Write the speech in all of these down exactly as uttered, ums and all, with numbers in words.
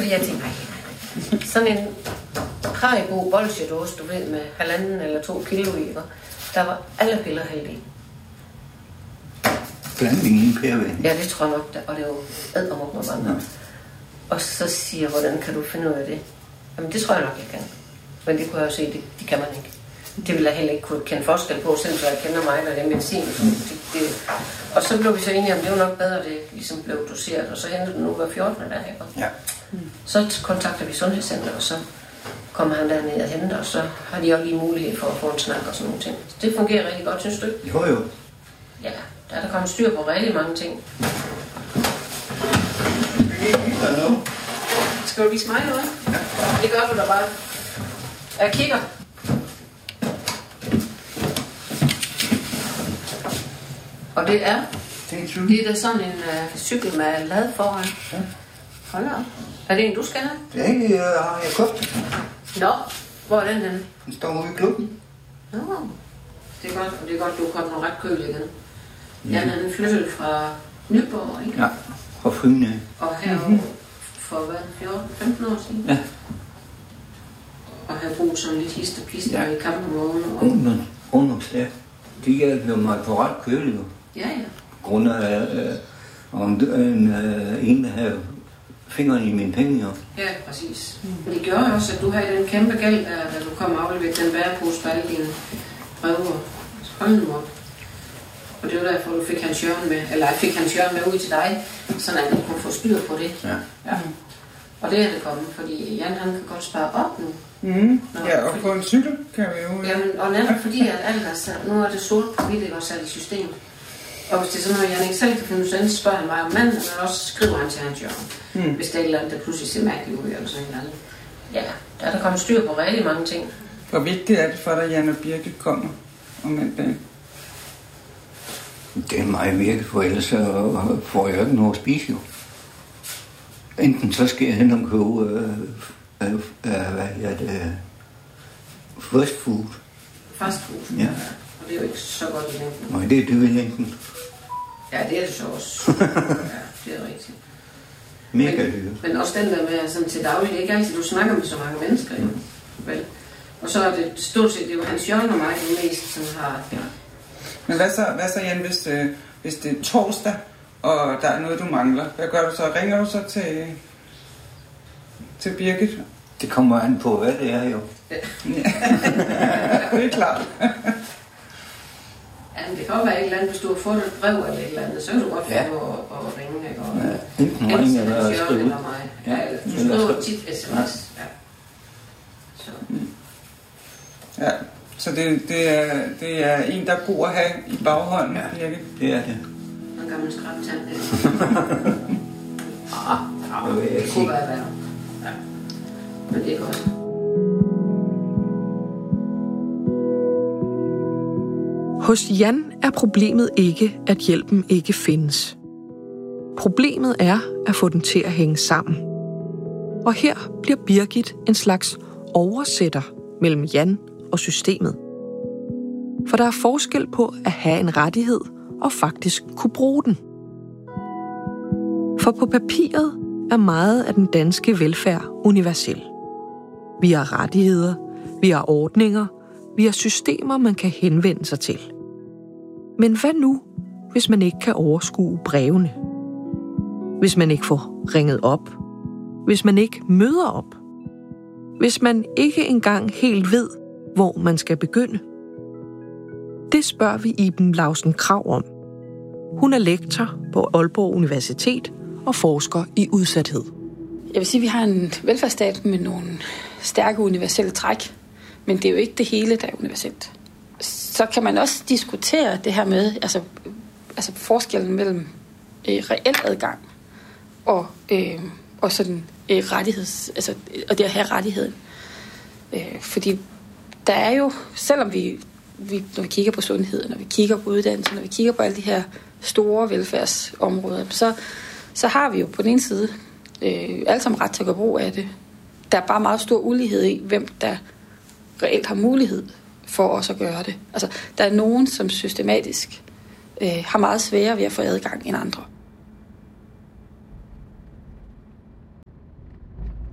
fordi jeg tænkte, nej, nej, sådan en Haribo bolsjedåse, du ved, med halvanden eller to kilo i, der var alle piller hældt i. Blanding i en pærevand? Ja, det tror jeg nok, og det er jo ædermok med vandre. Ja. Og så siger jeg, hvordan kan du finde ud af det? Jamen, det tror jeg nok, jeg kan. Men det kunne jeg jo se, det, det kan man ikke. Det ville jeg heller ikke kunne kende forskel på, selvom jeg kender mig, når det er medicin. Mm. Det, det. Og så blev vi så enige om, det var nok bedre, det ligesom blev doseret, og så hentede den nu hver fjortende dag. Ja. Mm. Så kontakter vi sundhedscenter, og så kommer han derned og henter, og så har de også lige mulighed for at få en snak og sådan nogle ting. Så det fungerer rigtig godt, synes du ikke? Jo, jo. Ja, der er der kommet styr på rigtig mange ting. Skal du vise mig noget? Ja. Det gør du da bare. Jeg kigger. Og det er, det er da sådan en uh, cykel med lad foran. Ja. Hold op. Er det en, du skal have? Det er ikke, uh, har jeg købt. Nå, hvor er den henne? Den står ude i klubben. Nå, det er godt, og det er godt, du er kommet noget ret køl igen. Ja. Den er flyttet fra Nyborg, ikke? Ja, fra Fryne. Og her mm-hmm. for hvad, fjorten femten år siden? Ja. Og have brugt sådan lidt hist og pist ja. i kampen og Ungdom, ungdomsdag. De hjalp jo mig på ret køl, jo. Ja, ja. På grund af øh, om en, øh, en, der havde fingeren i mine penge, jo. Ja, præcis. Mm. Det gør også, at du har den kæmpe gæld, da du kommer og afleverer den bærepose på alle dine prøver. Hold nu op. Og det var derfor, du fik Hans Jørgen med, eller jeg fik Hans Jørgen med ud til dig, sådan at du kunne få styr på det. Ja. Ja. Og det er det kommet, fordi Jan han kan godt spare op nu. Mm. Ja, og på en cykel kan vi jo... Jamen, og netop fordi, at alt er sat, nu er det sort på hvidt, ikke også sat i system. Og hvis det er sådan noget, Jan ikke selv kan finde ud af, så spørger han mig om manden, men også skriver han til Hans Jørgen. Mm. Hvis det er et eller andet, der pludselig ser mærkeligt ud, eller sådan noget andet. Ja, der er der kommet styr på rigtig mange ting. Hvor vigtigt er det for dig, at Jan og Birgit kommer om mandagen? Det er meget vigtigt, for ellers så får jeg ikke noget at spise, jo. Enten så skal jeg hen og købe, øh, øh, øh, hvad hedder det, fast food. Fast food? Ja. Og det er jo ikke så godt i længden. Nej, det er dyrt i længden. Ja, det er det så også. Ja, det er rigtigt. Mega men, dyrt. Men også den der med sådan til daglig, det er ikke altid, du snakker med så mange mennesker, jo. Mm. Vel? Og så er det stort set, det er jo Hans Jørgen og mig, der mest som har... Ja. Men hvad så, hvad så Jan, hvis, øh, hvis det er torsdag, og der er noget, du mangler? Hvad gør du så? Ringer du så til, til Birgit? Det kommer an på, hvad det er, jo. Ja. Det er klart. Ja, men det kan også være et eller andet, hvis du har fået et brev eller et eller andet, så kan du godt få ja. at, at ringe, ikke? Og, ja, enten ringe eller skrive. Eller mig. Ja, ja, du skriver tit sms. Ja. Så. Ja, så det, det, er, det er en, der er god at have i baghånden, ja, Birgit. Det er det. En gammel skrabtand. Ah, det vil jeg ikke sige. Det kunne være værre. Ja. Men det er godt. Hos Jan er problemet ikke, at hjælpen ikke findes. Problemet er at få den til at hænge sammen. Og her bliver Birgit en slags oversætter mellem Jan og systemet. For der er forskel på at have en rettighed og faktisk kunne bruge den. For på papiret er meget af den danske velfærd universel. Vi har rettigheder, vi har ordninger, vi har systemer, man kan henvende sig til. Men hvad nu, hvis man ikke kan overskue brevene? Hvis man ikke får ringet op? Hvis man ikke møder op? Hvis man ikke engang helt ved, hvor man skal begynde? Det spørger vi Iben Lausen Krag om. Hun er lektor på Aalborg Universitet og forsker i udsathed. Jeg vil sige, at vi har en velfærdsstat med nogle stærke universelle træk, men det er jo ikke det hele, der er universelt. Så kan man også diskutere det her med, altså, altså forskellen mellem øh, reel adgang og, øh, og sådan øh, rettigheds, altså, og det at have rettigheden. Øh, fordi der er jo, selvom vi, vi, når vi kigger på sundhed, når vi kigger på uddannelse, når vi kigger på alle de her store velfærdsområder, så, så har vi jo på den ene side øh, alle sammen ret til at gøre brug af det. Der er bare meget stor ulighed i, hvem der reelt har mulighed for os at gøre det. Altså, der er nogen, som systematisk øh, har meget sværere ved at få adgang end andre.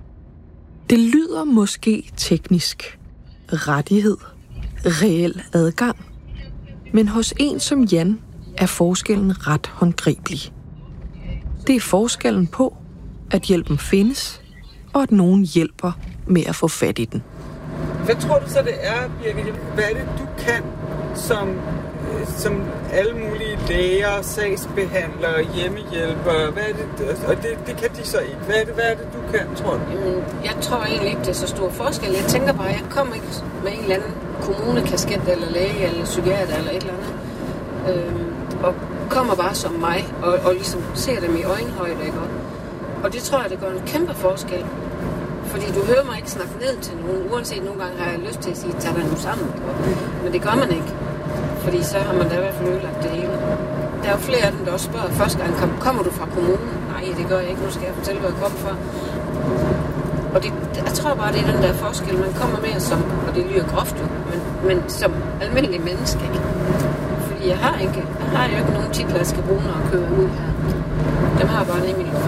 Det lyder måske teknisk. Rettighed. Reel adgang. Men hos en som Jan er forskellen ret håndgribelig. Det er forskellen på, at hjælpen findes, og at nogen hjælper med at få fat i den. Hvad tror du så, det er, Birgit? Hvad er det, du kan som, øh, som alle mulige læger, sagsbehandlere, hjemmehjælpere? Hvad er det, og det, det kan de så ikke. Hvad er det, hvad er det du kan, tror du? Jeg tror egentlig ikke, det er så stor forskel. Jeg tænker bare, jeg kommer ikke med en eller anden kommunekasket, eller læge, eller psykiater, eller et eller andet. Øhm, og kommer bare som mig, og, og ligesom ser dem i øjenhøjde, ikke? Og det tror jeg, det gør en kæmpe forskel. Fordi du hører mig ikke snakke ned til nogen. Uanset nogle gange har jeg lyst til at sige, tag dig nu sammen. Men det gør man ikke. Fordi så har man da i hvert fald ødelagt det hele. Der er jo flere af dem, der også spørger første gang, kommer du fra kommunen? Nej, det gør jeg ikke. Nu skal jeg fortælle, hvor jeg kommer fra. Og det, jeg tror bare, det er den der forskel. Man kommer mere som, og det lyder groft jo, men, men som almindelig menneske. Ikke? Fordi jeg har, ikke, jeg har jo ikke nogen titler, jeg skal bruge, når jeg kører ud her. Dem har jeg bare ned i min luft.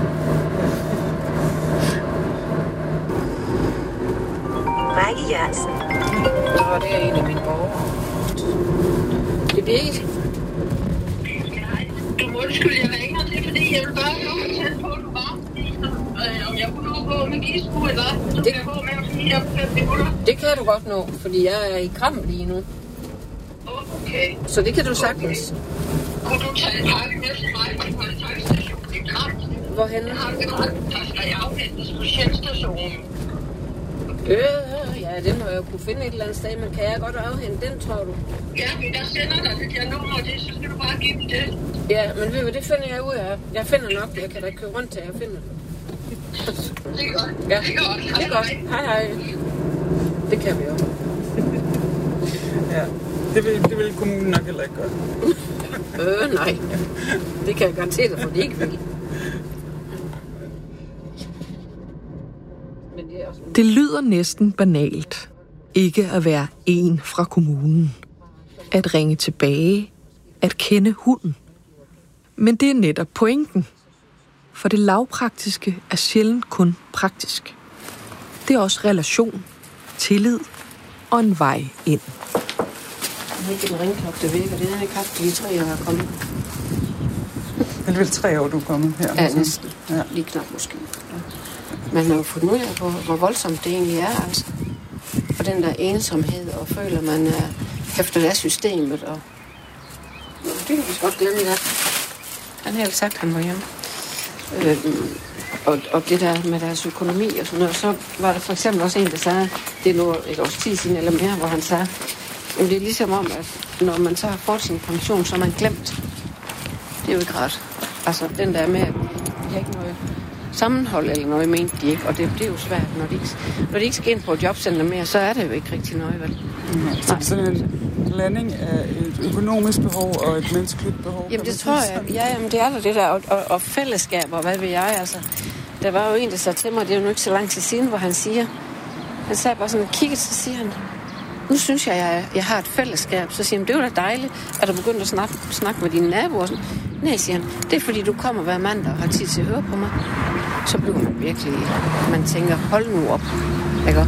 Rikke Jørgensen. Nå, det er en af mine borgere. Det er Birgit. Du må undskylde, jeg ringer til, fordi jeg vil bare høre mig selv på, at du var. Øh, om jeg kunne nå på med gisbrug, eller så kan jeg gå med at fire på fem minutter. Det kan du godt nå, fordi jeg er i kram lige nu. Okay. Så det kan du sagtens. Kunne du tage en pakke med til mig på en tankstation i Kram? Hvorhenne? Jeg har en pakke, der skal afhentes på Sjælstationen. Øh, ja, den må jeg jo kunne finde et eller andet sted, men kan jeg godt afhente den, tror du? Ja, men jeg sender dig det der nummer, det, så skal du bare give dem det. Ja, men ved du, det finder jeg ud af. Jeg finder nok, jeg kan da køre rundt til, jeg finder det. Det er godt. Ja, det er godt. det er godt. Hej, hej. Det kan vi jo. Ja, det vil, det vil kommunen nok heller ikke gøre. Øh, nej. Det kan jeg garantere dig, for det ikke vil. Det lyder næsten banalt. Ikke at være en fra kommunen. At ringe tilbage. At kende hunden. Men det er netop pointen. For det lavpraktiske er sjældent kun praktisk. Det er også relation, tillid og en vej ind. Det er ikke en ringklokke, der virker. Det er ikke haft de tre år, jeg er kommet. Det er vel tre år, du er kommet her? Ja, næsten. Ja. Lige knap måske. Ja. Man har jo fundet ud af, hvor, hvor voldsomt det egentlig er, altså. Og den der ensomhed, og føler, man er hæftet af systemet, og det kan vi godt glemme det. Han havde sagt, at han var hjemme. Øhm, og, og det der med deres økonomi og sådan noget, så var der for eksempel også en, der sagde, det er nu et års tid siden eller mere, hvor han sagde, jamen det er ligesom om, at når man så har fået sin pension, så er man glemt. Det er jo ikke ret. Altså den der med, at de har ikke noget sammenhold eller noget, mente de ikke, og det, det er jo svært, når de, ikke, når de ikke skal ind på et jobcenter mere, så er det jo ikke rigtig noget, vel? Mm, så sådan en blanding af et økonomisk behov og et menneskeligt behov? Jamen det tror jeg, ja, jamen, det er der det der, og, og, og fællesskaber, hvad ved jeg, altså. Der var jo en, der sagde til mig, det er jo nu ikke så lang tid siden, hvor han siger, han sagde bare sådan, kigget, så siger han, nu synes jeg, jeg, jeg har et fællesskab. Så siger han, det er jo da dejligt, at du begynder at snakke, snakke med dine naboer. Nej, siger han, det er fordi, du kommer hver mandag og har tid til at høre på mig. Så bliver man virkelig, man tænker, hold nu op. Ikke?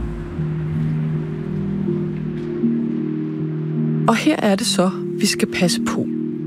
Og her er det så, vi skal passe på.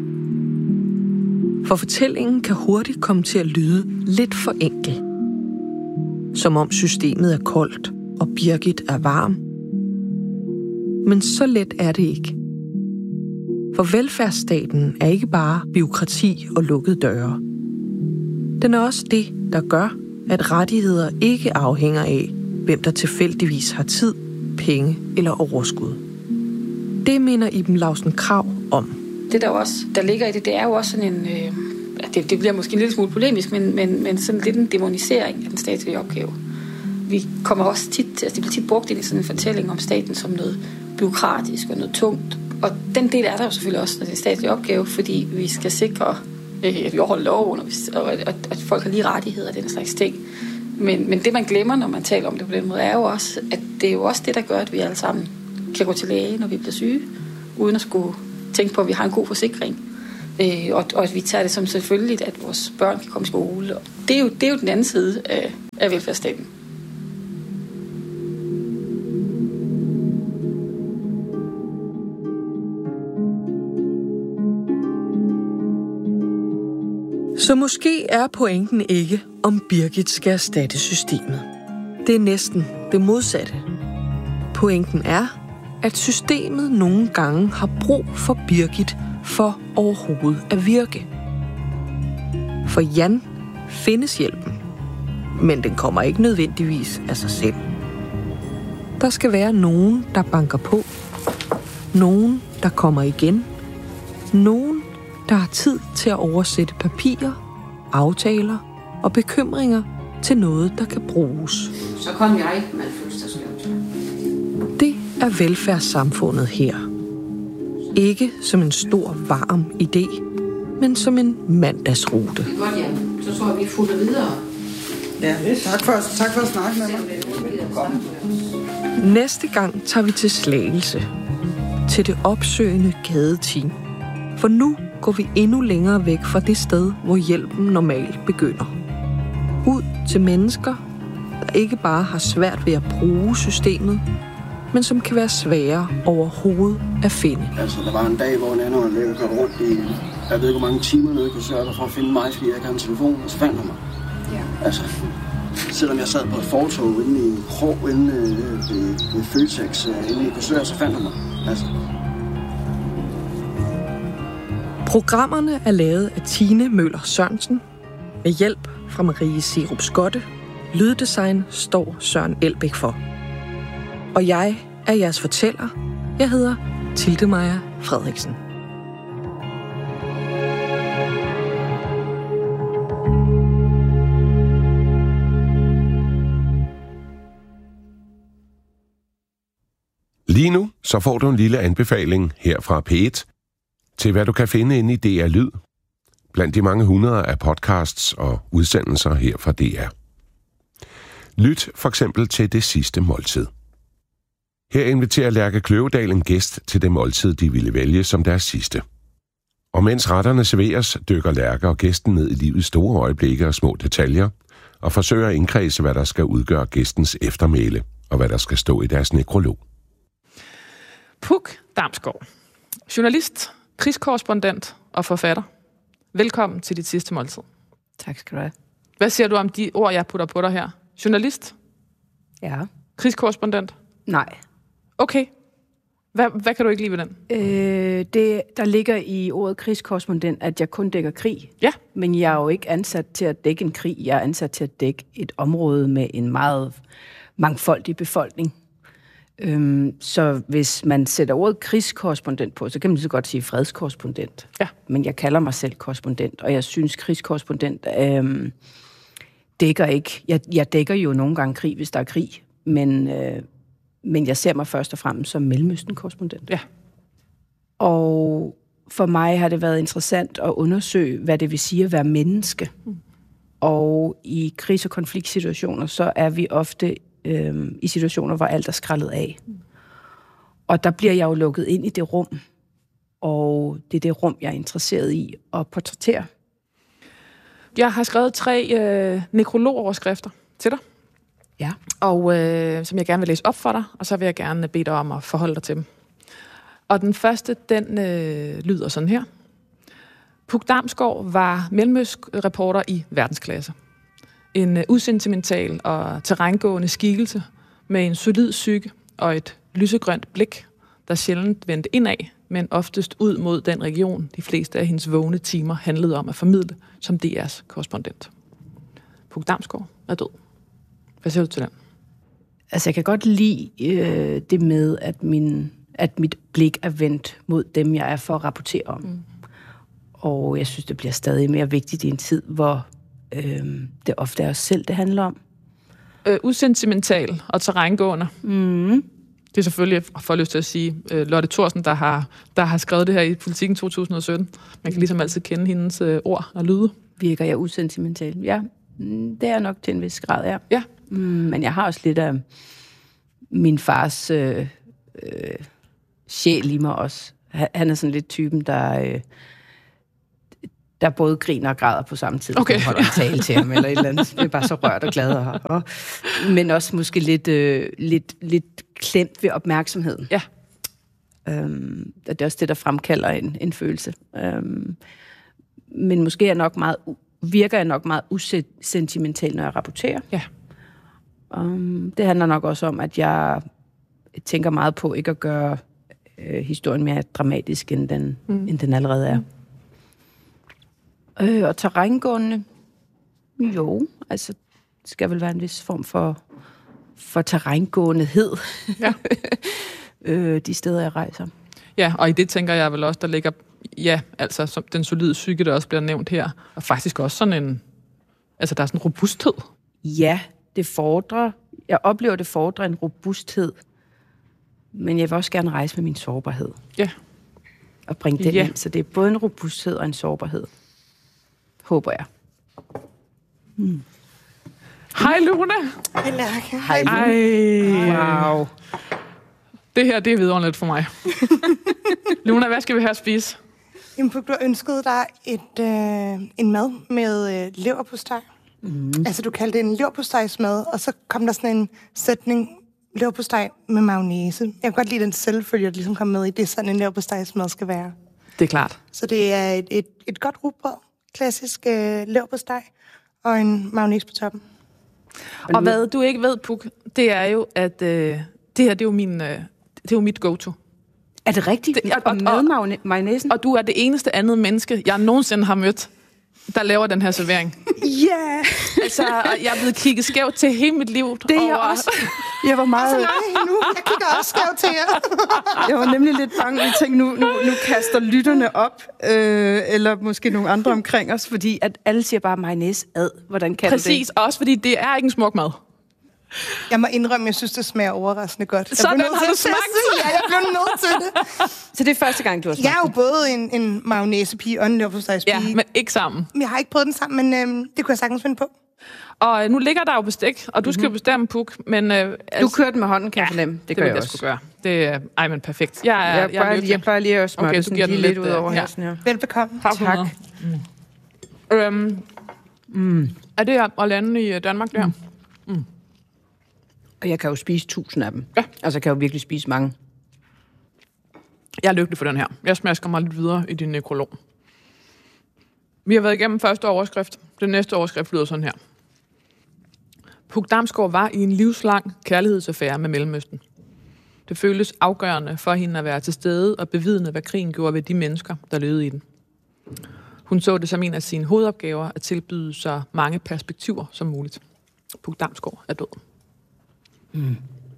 For fortællingen kan hurtigt komme til at lyde lidt for enkel. Som om systemet er koldt, og Birgit er varm. Men så let er det ikke. For velfærdsstaten er ikke bare bureaukrati og lukkede døre. Den er også det, der gør, at rettigheder ikke afhænger af, hvem der tilfældigvis har tid, penge eller overskud. Det minder Iben Lausen Krag om. Det der også, der ligger i det, det er jo også sådan en, øh, det, det bliver måske en lille smule polemisk, men, men, men sådan lidt en demonisering af den statslige opgave. Vi kommer også tit til, altså det bliver tit brugt ind i sådan en fortælling om staten som noget bureaukratisk og noget tungt. Og den del er der jo selvfølgelig også, når det er en statslig opgave, fordi vi skal sikre, øh, at vi overholder loven, og, og at, at folk har lige rettigheder og den slags ting. Men, men det, man glemmer, når man taler om det på den måde, er jo også, at det er jo også det, der gør, at vi alle sammen kan gå til læge, når vi bliver syge, uden at skulle tænke på, at vi har en god forsikring. Øh, og, og at vi tager det som selvfølgeligt, at vores børn kan komme i skole. Og det er jo, det er jo den anden side af, af velfærdsstaten. Så måske er pointen ikke, om Birgit skal erstatte systemet. Det er næsten det modsatte. Pointen er, at systemet nogle gange har brug for Birgit for overhovedet at virke. For Jan findes hjælpen, men den kommer ikke nødvendigvis af sig selv. Der skal være nogen, der banker på. Nogen, der kommer igen. Nogen, der har tid til at oversætte papirer, aftaler og bekymringer til noget, der kan bruges. Så kom jeg med en fødselsdagsgave. Det er velfærdssamfundet her. Ikke som en stor, varm idé, men som en mandagsrute. Det er godt, Jan. Så tror jeg, vi futter videre. Ja, tak for, tak for at snakke med mig. Næste gang tager vi til Slagelse. Til det opsøgende gadeteam. For nu går vi endnu længere væk fra det sted, hvor hjælpen normalt begynder. Ud til mennesker, der ikke bare har svært ved at bruge systemet, men som kan være svære overhovedet at finde. Altså, der var en dag, hvor en anden læge kørte rundt i, jeg ved ikke hvor mange timer nede, kunne sørge for at finde mig, fordi jeg ikke havde en telefon, og så fandt han mig. Ja. Altså, selvom jeg sad på et fortog inde i Krog, inde øh, ved, ved Føtex, øh, inde i Korsør, så fandt han mig. Altså. Programmerne er lavet af Tine Møller Sørensen, med hjælp fra Marie Serup Skotte. Lyddesign står Søren Elbæk for. Og jeg er jeres fortæller. Jeg hedder Tilde Maja Frederiksen. Lige nu så får du en lille anbefaling her fra P et til, hvad du kan finde inde i D R Lyd, blandt de mange hundrede af podcasts og udsendelser her fra D R. Lyt for eksempel til Det Sidste Måltid. Her inviterer Lærke Kløvedal en gæst til det måltid, de ville vælge som deres sidste. Og mens retterne serveres, dykker Lærke og gæsten ned i livets store øjeblikke og små detaljer, og forsøger at indkredse, hvad der skal udgøre gæstens eftermæle, og hvad der skal stå i deres nekrolog. Puk Damsgaard. Journalist, krigskorrespondent og forfatter. Velkommen til Dit Sidste Måltid. Tak skal du have. Hvad siger du om de ord, jeg putter på dig her? Journalist? Ja. Krigskorrespondent? Nej. Okay. Hvad, hvad kan du ikke lide ved den? Øh, det, der ligger i ordet krigskorrespondent, at jeg kun dækker krig. Ja. Men jeg er jo ikke ansat til at dække en krig. Jeg er ansat til at dække et område med en meget mangfoldig befolkning. Øhm, så hvis man sætter ordet krigskorrespondent på, så kan man så godt sige fredskorrespondent. Ja. Men jeg kalder mig selv korrespondent, og jeg synes krigskorrespondent øhm, dækker ikke. Jeg, jeg dækker jo nogle gange krig, hvis der er krig, men, øh, men jeg ser mig først og fremmest som Mellemøsten-korrespondent. Ja. Og for mig har det været interessant at undersøge, hvad det vil sige at være menneske. Mm. Og i krigs- og konfliktsituationer, så er vi ofte Øhm, i situationer, hvor alt er skrællet af. Mm. Og der bliver jeg jo lukket ind i det rum, og det er det rum, jeg er interesseret i at portrættere. Jeg har skrevet tre øh, nekrologoverskrifter til dig, ja. og øh, som jeg gerne vil læse op for dig, og så vil jeg gerne bede dig om at forholde dig til dem. Og den første, den øh, lyder sådan her. Puk Damsgaard var mellemøstreporter i verdensklasse. En uh, usentimental og terrængående skikkelse med en solid psyke og et lysegrønt blik, der sjældent vendte indad, men oftest ud mod den region, de fleste af hendes vågne timer handlede om at formidle som D R's korrespondent. Puk Damsgaard er død. Hvad siger du til den? Altså, jeg kan godt lide øh, det med, at, min, at mit blik er vendt mod dem, jeg er for at rapportere om. Mm. Og jeg synes, det bliver stadig mere vigtigt i en tid, hvor Øhm, det ofte er os selv, det handler om. Øh, usentimental og terrængående. Mm. Det er selvfølgelig, jeg får lyst til at sige, øh, Lotte Thorsen, der har, der har skrevet det her i Politikken to tusind og sytten. Man kan ligesom altid kende hendes øh, ord og lyde. Virker jeg usentimental? Ja, det er nok til en vis grad, ja. ja. Mm, men jeg har også lidt af min fars øh, øh, sjæl i mig også. Han er sådan lidt typen, der... Øh, der både griner og græder på samme tid, okay. Når holder en tale til ham, eller et eller andet. Det er bare så rørt og glad. Og, og, men også måske lidt, øh, lidt, lidt klemt ved opmærksomheden. Ja. Øhm, det er også det, der fremkalder en, en følelse. Øhm, men måske er jeg nok meget virker jeg nok meget usentimental, når jeg rapporterer. Ja. Um, det handler nok også om, at jeg tænker meget på ikke at gøre øh, historien mere dramatisk, end den, mm. end den allerede er. Mm. Øh, og terrængående, jo, altså det skal vel være en vis form for, for terrængåendehed, ja. øh, de steder, jeg rejser. Ja, og i det tænker jeg vel også, der ligger, ja, altså som den solide psyke, der også bliver nævnt her, og faktisk også sådan en, altså der er sådan en robusthed. Ja, det fordrer, jeg oplever, det fordrer en robusthed, men jeg vil også gerne rejse med min sårbarhed. Ja. Og bringe den ja. ind, så det er både en robusthed og en sårbarhed. Håber jeg. Hmm. Hej Luna! Hej Lærke. Hej Luna. Wow. Det her, det er vidunderligt for mig. Luna, hvad skal vi have at spise? Jamen, du har ønsket dig et, øh, en mad med øh, leverpostej. Mm. Altså, du kaldte det en leverpostejsmad, og så kom der sådan en sætning, leverpostej med mayonnaise. Jeg kan godt lide den selvfølge, der ligesom kom med i det, sådan en leverpostejsmad skal være. Det er klart. Så det er et, et, et godt rugbrød, klassisk øh, leverpostej, og en mayonnaise på toppen. Og hvad du ikke ved, Puk, det er jo, at øh, det her, det er jo, min, øh, det er jo mit go-to. Er det rigtigt? Det, og, og med mayonnaisen? Og du er det eneste andet menneske, jeg nogensinde har mødt, der laver den her servering. Ja! Yeah. Altså, jeg er blevet kigget skævt til hele mit liv. Det er jeg også. Jeg var meget... Altså, nej, nu. Jeg kigger også skævt til jer. Jeg var nemlig lidt bange. Jeg tænkte, nu, nu, nu kaster lytterne op, øh, eller måske nogle andre omkring os, fordi at alle siger bare mayonnaise ad. Hvordan kan Præcis, du det? Præcis, også fordi det er ikke en smuk mad. Jeg må indrømme, jeg synes, det smager overraskende godt. Sådan har du smagt. Ja, jeg blev nødt til det. Så det er første gang, du har smagt. Jeg er jo både en, en mayonnaisepige og en leverpostejspige. Ja, men ikke sammen. Jeg har ikke prøvet den sammen, men øhm, det kunne jeg sagtens finde på. Og nu ligger der jo bestik, og du skal jo mm-hmm. bestemme, Puk, men... Øh, altså, du kører den med hånden, kan jeg fornemme. Det, det gør jeg, jeg også. Gøre. Det er, ej, men perfekt. Jeg, er, jeg, jeg, jeg, jeg plejer lige at smøre okay, det sådan lige lidt ud over ja. her. Sådan her. Velbekomme. Tak. tak. Mm. Øhm, mm. Er det at lande i Danmark, der? Mm. Mm. Og jeg kan jo spise tusind af dem. Ja. Altså, jeg kan jo virkelig spise mange. Jeg er lykkelig for den her. Jeg smasker mig lidt videre i din nekrolog. Vi har været igennem første overskrift. Den næste overskrift lyder sådan her. Puk Damsgaard var i en livslang kærlighedsaffære med Mellemøsten. Det føltes afgørende for hende at være til stede og bevidne, hvad krigen gjorde ved de mennesker, der levede i den. Hun så det som en af sine hovedopgaver at tilbyde så mange perspektiver som muligt. Puk Damsgaard er død. Mm.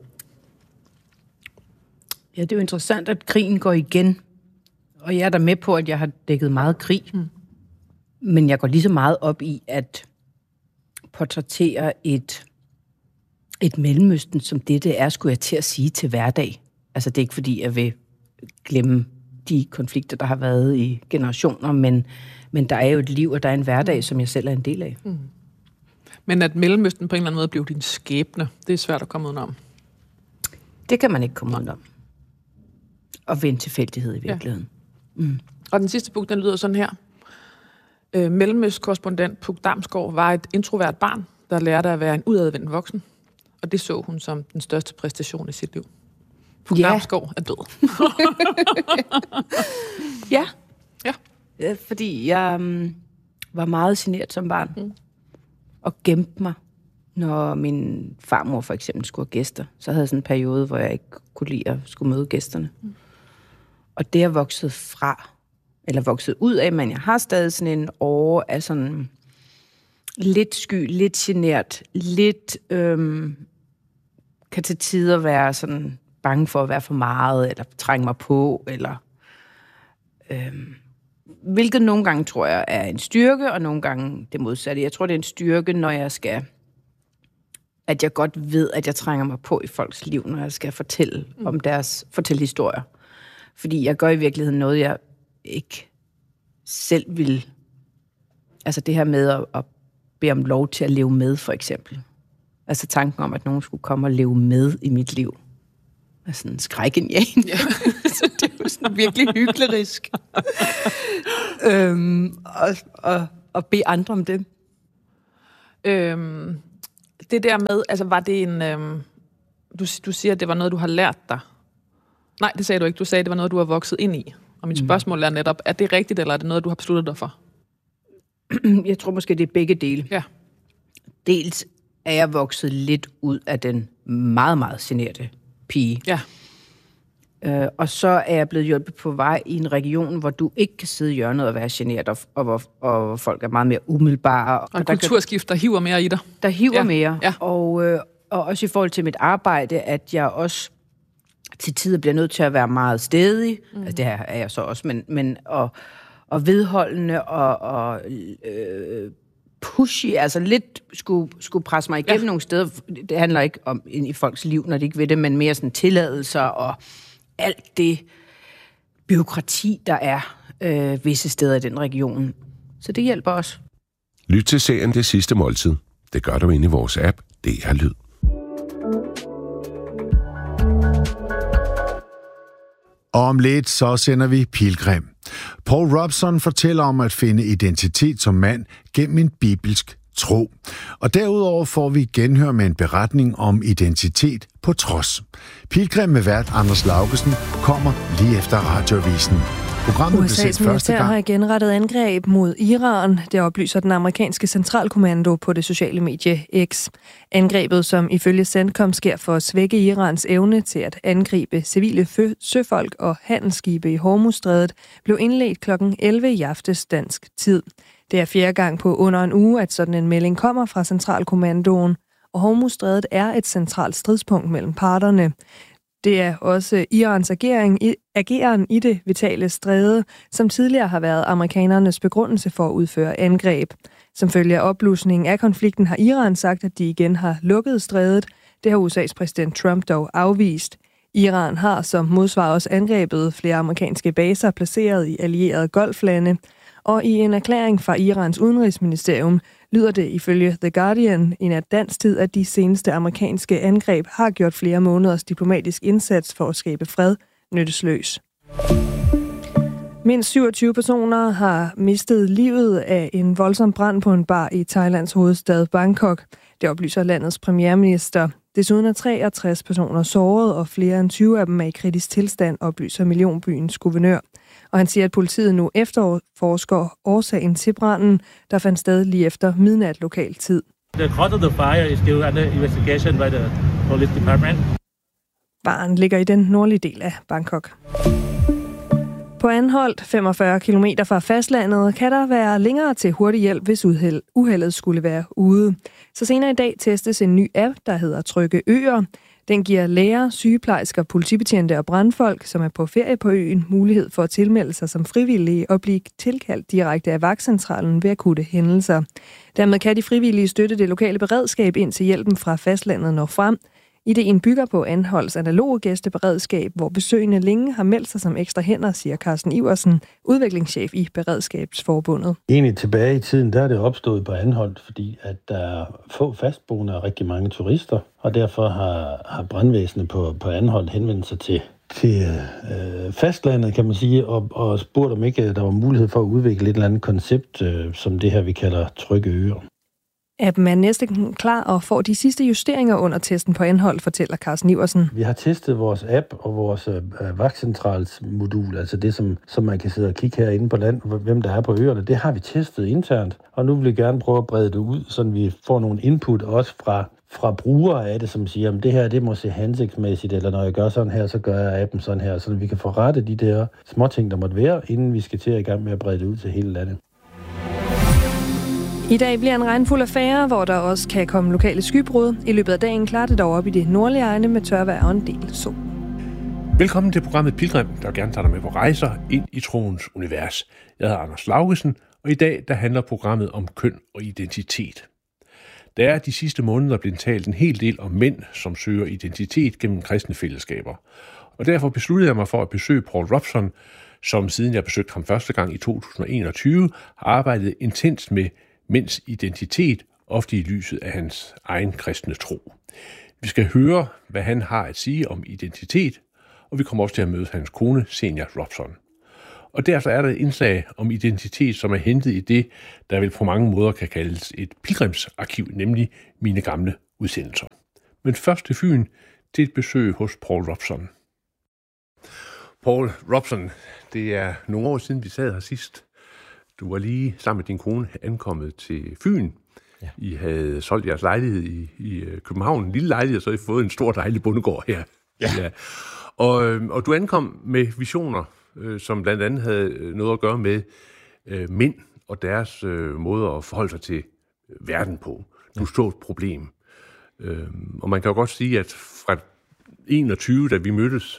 Ja, det er jo interessant, at krigen går igen. Og jeg er da med på, at jeg har dækket meget krig. Mm. Men jeg går lige så meget op i at portrættere et, et Mellemøsten, som dette er, skulle jeg til at sige, til hverdag. Altså, det er ikke fordi, jeg vil glemme de konflikter, der har været i generationer, men, men der er jo et liv, og der er en hverdag, som jeg selv er en del af. Mm. Men at Mellemøsten på en eller anden måde blev din skæbne, det er svært at komme udenom. Det kan man ikke komme udenom. Og ved en tilfældighed i virkeligheden. Ja. Mm. Og den sidste punkt, den lyder sådan her. Øh, Mellemøstkorrespondent Puk Damsgaard var et introvert barn, der lærte at være en udadvendt voksen. Og det så hun som den største præstation i sit liv. Puk ja. Damsgaard er død. ja. Ja. Fordi jeg um, var meget genert som barn. Mm. Og gemte mig, når min farmor for eksempel skulle have gæster. Så havde jeg sådan en periode, hvor jeg ikke kunne lide at skulle møde gæsterne. Mm. Og det er vokset fra, eller vokset ud af, men jeg har stadig sådan en åre af sådan lidt sky, lidt genert, lidt øhm, kan til tider være sådan bange for at være for meget, eller trænge mig på, eller øhm, hvilket nogle gange tror jeg er en styrke, og nogle gange det modsatte. Jeg tror, det er en styrke, når jeg skal, at jeg godt ved, at jeg trænger mig på i folks liv, når jeg skal fortælle mm. om deres, fortælle historier. Fordi jeg gør i virkeligheden noget, jeg ikke selv vil. Altså det her med at, at bede om lov til at leve med, for eksempel. Altså tanken om, at nogen skulle komme og leve med i mit liv. Er sådan en skrækindjagende. Ja. Så det er jo sådan virkelig hyklerisk. øhm, og, og, og bede andre om det. Øhm, det der med, altså var det en... Øhm, du, du siger, at det var noget, du har lært dig. Nej, det sagde du ikke. Du sagde, at det var noget, du har vokset ind i. Og mit spørgsmål er netop, er det rigtigt, eller er det noget, du har besluttet dig for? Jeg tror måske, det er begge dele. Ja. Dels er jeg vokset lidt ud af den meget, meget generte pige. Ja. Øh, og så er jeg blevet hjulpet på vej i en region, hvor du ikke kan sidde i hjørnet og være generet, og, og, hvor, og hvor folk er meget mere umiddelbare. Og, og kulturskift, der hiver mere i dig. Der hiver ja. mere. Ja. Og, øh, og også i forhold til mit arbejde, at jeg også til tider bliver nødt til at være meget stædig. Mm. Altså, det her er jeg så også, men, men og, og vedholdende og, og øh, pushy, altså lidt skulle, skulle presse mig igennem ja. nogle steder. Det handler ikke om ind i folks liv, når de ikke ved det, men mere sådan tilladelser og alt det bureaukrati, der er øh, visse steder i den region. Så det hjælper os. Lyt til serien Det Sidste Måltid. Det gør du inde i vores app, D R Lyd. Og om lidt så sender vi Pilgrim. Paul Robson fortæller om at finde identitet som mand gennem en bibelsk tro. Og derudover får vi genhør med en beretning om identitet på trods. Pilgrim med vært Anders Laugesen kommer lige efter radioavisen. Programmet U S A's militær har igen rettet angreb mod Iran. Det oplyser den amerikanske centralkommando på det sociale medie X. Angrebet, som ifølge CENTCOM sker for at svække Irans evne til at angribe civile søfolk og handelsskibe i Hormuzstrædet, blev indledt klokken elleve i aftes dansk tid. Det er fjerde gang på under en uge, at sådan en melding kommer fra centralkommandoen, og Hormuzstrædet er et centralt stridspunkt mellem parterne. Det er også Irans agering i, ageren i det vitale stræde, som tidligere har været amerikanernes begrundelse for at udføre angreb. Som følge af opblusningen af konflikten har Iran sagt, at de igen har lukket strædet. Det har U S A's præsident Trump dog afvist. Iran har som modsvar også angrebet flere amerikanske baser placeret i allierede golflande. Og i en erklæring fra Irans udenrigsministerium lyder det ifølge The Guardian i nat dansk tid, at de seneste amerikanske angreb har gjort flere måneders diplomatisk indsats for at skabe fred nyttesløs. Mindst syvogtyve personer har mistet livet af en voldsom brand på en bar i Thailands hovedstad Bangkok. Det oplyser landets premierminister. Desuden er treogtres personer såret, og flere end tyve af dem er i kritisk tilstand, oplyser Millionbyens guvernør. Og han siger, at politiet nu efterforsker årsagen til branden, der fandt sted lige efter midnat lokal tid. The cause of the fire is still under investigation by the police department. Baren ligger i den nordlige del af Bangkok. På Anholt, femogfyrre kilometer fra fastlandet, kan der være længere til hurtig hjælp, hvis uheld, uheldet skulle være ude. Så senere i dag testes en ny app, der hedder Trygge Øer. Den giver læger, sygeplejersker, politibetjente og brandfolk, som er på ferie på øen, mulighed for at tilmelde sig som frivillige og blive tilkaldt direkte af vagtcentralen ved akutte hændelser. Dermed kan de frivillige støtte det lokale beredskab, indtil hjælpen fra fastlandet når frem. Ideen bygger på Anholts analoge gæsteberedskab, hvor besøgende længe har meldt sig som ekstra hænder, siger Carsten Iversen, udviklingschef i Beredskabsforbundet. Egentlig tilbage i tiden, der er det opstået på Anholt, fordi at der er få fastboende og rigtig mange turister, og derfor har, har brandvæsenet på, på Anholt henvendt sig til, til øh, fastlandet, kan man sige, og, og spurgt om ikke der var mulighed for at udvikle et eller andet koncept, øh, som det her, vi kalder Trygge Øer. Appen er næsten klar og får de sidste justeringer under testen på Anholt, fortæller Carsten Iversen. Vi har testet vores app og vores øh, vagtcentralsmodul, altså det, som, som man kan sidde og kigge herinde på land, hvem der er på øerne. Det har vi testet internt, og nu vil vi gerne prøve at brede det ud, så vi får nogle input også fra, fra brugere af det, som siger, at det her det må se hensigtsmæssigt, eller når jeg gør sådan her, så gør jeg appen sådan her, så vi kan få rettet de der små ting, der måtte være, inden vi skal til at i gang med at brede det ud til hele landet. I dag bliver en regnfuld affære, hvor der også kan komme lokale skybrud. I løbet af dagen klarer det dog op i det nordlige egne med tørvejr og en del sol. Velkommen til programmet Pilgrim, der gerne tager dig med på rejser ind i troens univers. Jeg hedder Anders Laugesen, og i dag der handler programmet om køn og identitet. Der er de sidste måneder blevet talt en hel del om mænd, som søger identitet gennem kristne fællesskaber. Og derfor besluttede jeg mig for at besøge Paul Robson, som siden jeg besøgte ham første gang i to tusind og enogtyve, har arbejdet intenst med mænds identitet, ofte i lyset af hans egen kristne tro. Vi skal høre, hvad han har at sige om identitet, og vi kommer også til at møde hans kone, Senior Robson. Og derfor er der et indslag om identitet, som er hentet i det, der vel på mange måder kan kaldes et pilgrimsarkiv, nemlig mine gamle udsendelser. Men først til Fyn, til et besøg hos Paul Robson. Paul Robson, det er nogle år siden, vi sad her sidst. Du var lige sammen med din kone ankommet til Fyn. Ja. I havde solgt jeres lejlighed i, i København, en lille lejlighed, og så har I fået en stor dejlig bondegård her. Ja. Ja. Og, og du ankom med visioner, øh, som blandt andet havde noget at gøre med øh, mænd og deres øh, måde at forholde sig til verden på. Du stod et problem. Øh, og man kan jo godt sige, at fra enogtyve, da vi mødtes,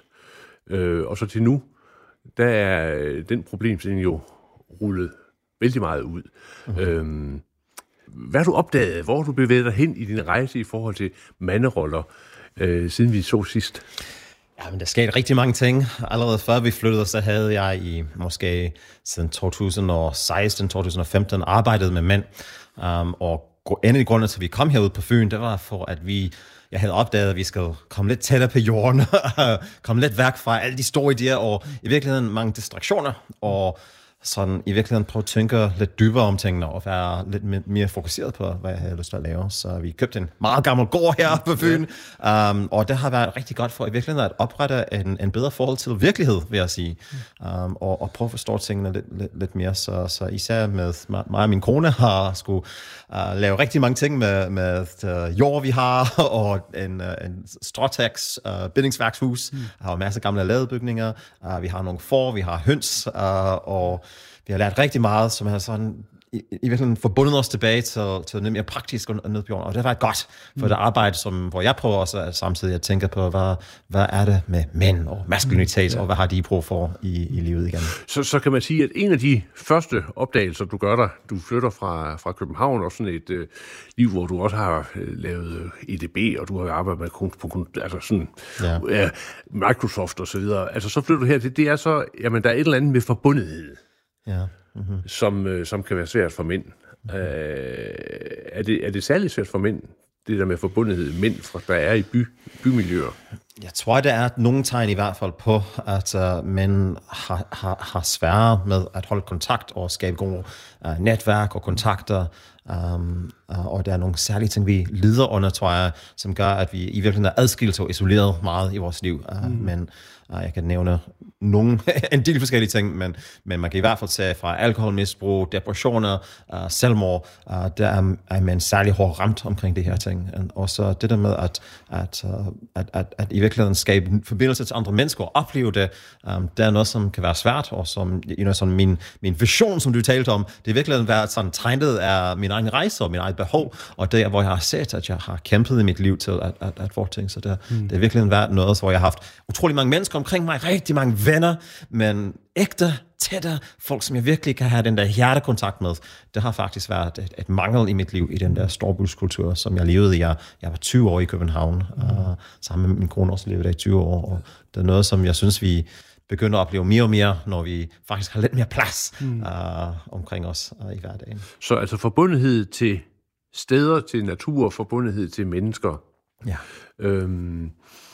øh, og så til nu, der er den problemstilling jo rullet vældig meget ud. Mm-hmm. Øh, hvad har du opdaget? Hvor har du bevæget dig hen i din rejse i forhold til manderoller, øh, siden vi så sidst? Ja, men der skete rigtig mange ting. Allerede før vi flyttede, så havde jeg i måske siden to tusind og seksten til to tusind og femten arbejdet med mænd. Um, og en af de grunde til, at vi kom herud på Fyn, det var for, at vi, jeg havde opdaget, at vi skal komme lidt tættere på jorden, komme lidt væk fra alle de store idéer, og i virkeligheden mange distraktioner, og sådan i virkeligheden prøve at tænke lidt dybere om tingene, og være lidt mere fokuseret på, hvad jeg havde lyst til at lave. Så vi købte en meget gammel gård her på Fyn, um, og det har været rigtig godt for i virkeligheden at oprette en, en bedre forhold til virkelighed, vil jeg sige, um, og, og prøve at forstå tingene lidt, lidt, lidt mere. Så, så især med mig og min kone har skulle uh, lave rigtig mange ting med, med uh, jord, vi har, og en, uh, en Stråtex uh, bindingsværkshus, mm. har masser af gamle ladebygninger, uh, vi har nogle får, vi har høns, uh, og vi har lært rigtig meget, som er sådan i, i virkeligheden forbundet os tilbage til, til noget mere praktisk og noget på jorden. Og det har været godt for mm. det arbejde, som, hvor jeg prøver også at samtidig at tænke på, hvad, hvad er det med mænd og maskulinitet, mm. ja. og hvad har de brug for i, i livet igen. Så, så kan man sige, at en af de første opdagelser, du gør dig, du flytter fra, fra København, og sådan et øh, liv, hvor du også har øh, lavet E D B, og du har arbejdet med på, altså sådan, ja. øh, Microsoft og så videre. Altså så flytter du her til, det er så, jamen der er et eller andet med forbundethed. Ja. Mm-hmm. Som, øh, som kan være svært for mænd. Mm-hmm. Øh, er, det, er det særligt svært for mænd, det der med forbundethed mænd, fra, der er i by, bymiljøer? Jeg tror, der er nogle tegn i hvert fald på, at uh, mænd har, har, har sværere med at holde kontakt og skabe gode uh, netværk og kontakter. Um, uh, og der er nogle særlige ting, vi lider under, tror jeg, som gør, at vi i virkeligheden er adskilt og isoleret meget i vores liv. Uh, mm. Men uh, jeg kan nævne nogle, en del forskellige ting, men, men man kan i hvert fald tage fra alkoholmisbrug, depressioner, uh, selvmord, uh, der er, er man særlig hårdt ramt omkring de her ting. Og så det der med at, at, uh, at, at, at i virkeligheden skabe forbindelse til andre mennesker og opleve det, um, det er noget, som kan være svært, og som you know, sådan min, min vision, som du talte om, det er virkelig været sådan tegnet af min egen rejse og min eget behov, og der, hvor jeg har set, at jeg har kæmpet i mit liv til at, at, at få ting. Så det, mm. det er virkelig været noget, hvor jeg har haft utrolig mange mennesker omkring mig, rigtig mange venner, men ægte, tætte folk, som jeg virkelig kan have den der hjertekontakt med. Det har faktisk været et, et mangel i mit liv, i den der storbyskultur, som jeg levede i. Jeg, jeg var tyve år i København, mm. og sammen med min kone også levede i tyve år, og det er noget, som jeg synes, vi begynder at opleve mere og mere, når vi faktisk har lidt mere plads mm. uh, omkring os uh, i hverdagen. Så altså forbundethed til steder, til natur, forbundethed til mennesker. Ja. Øhm,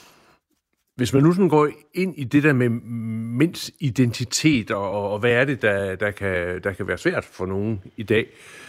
hvis man nu sådan går ind i det der med mænds identitet, og, og hvad er det, der, der, kan, der kan være svært for nogen i dag,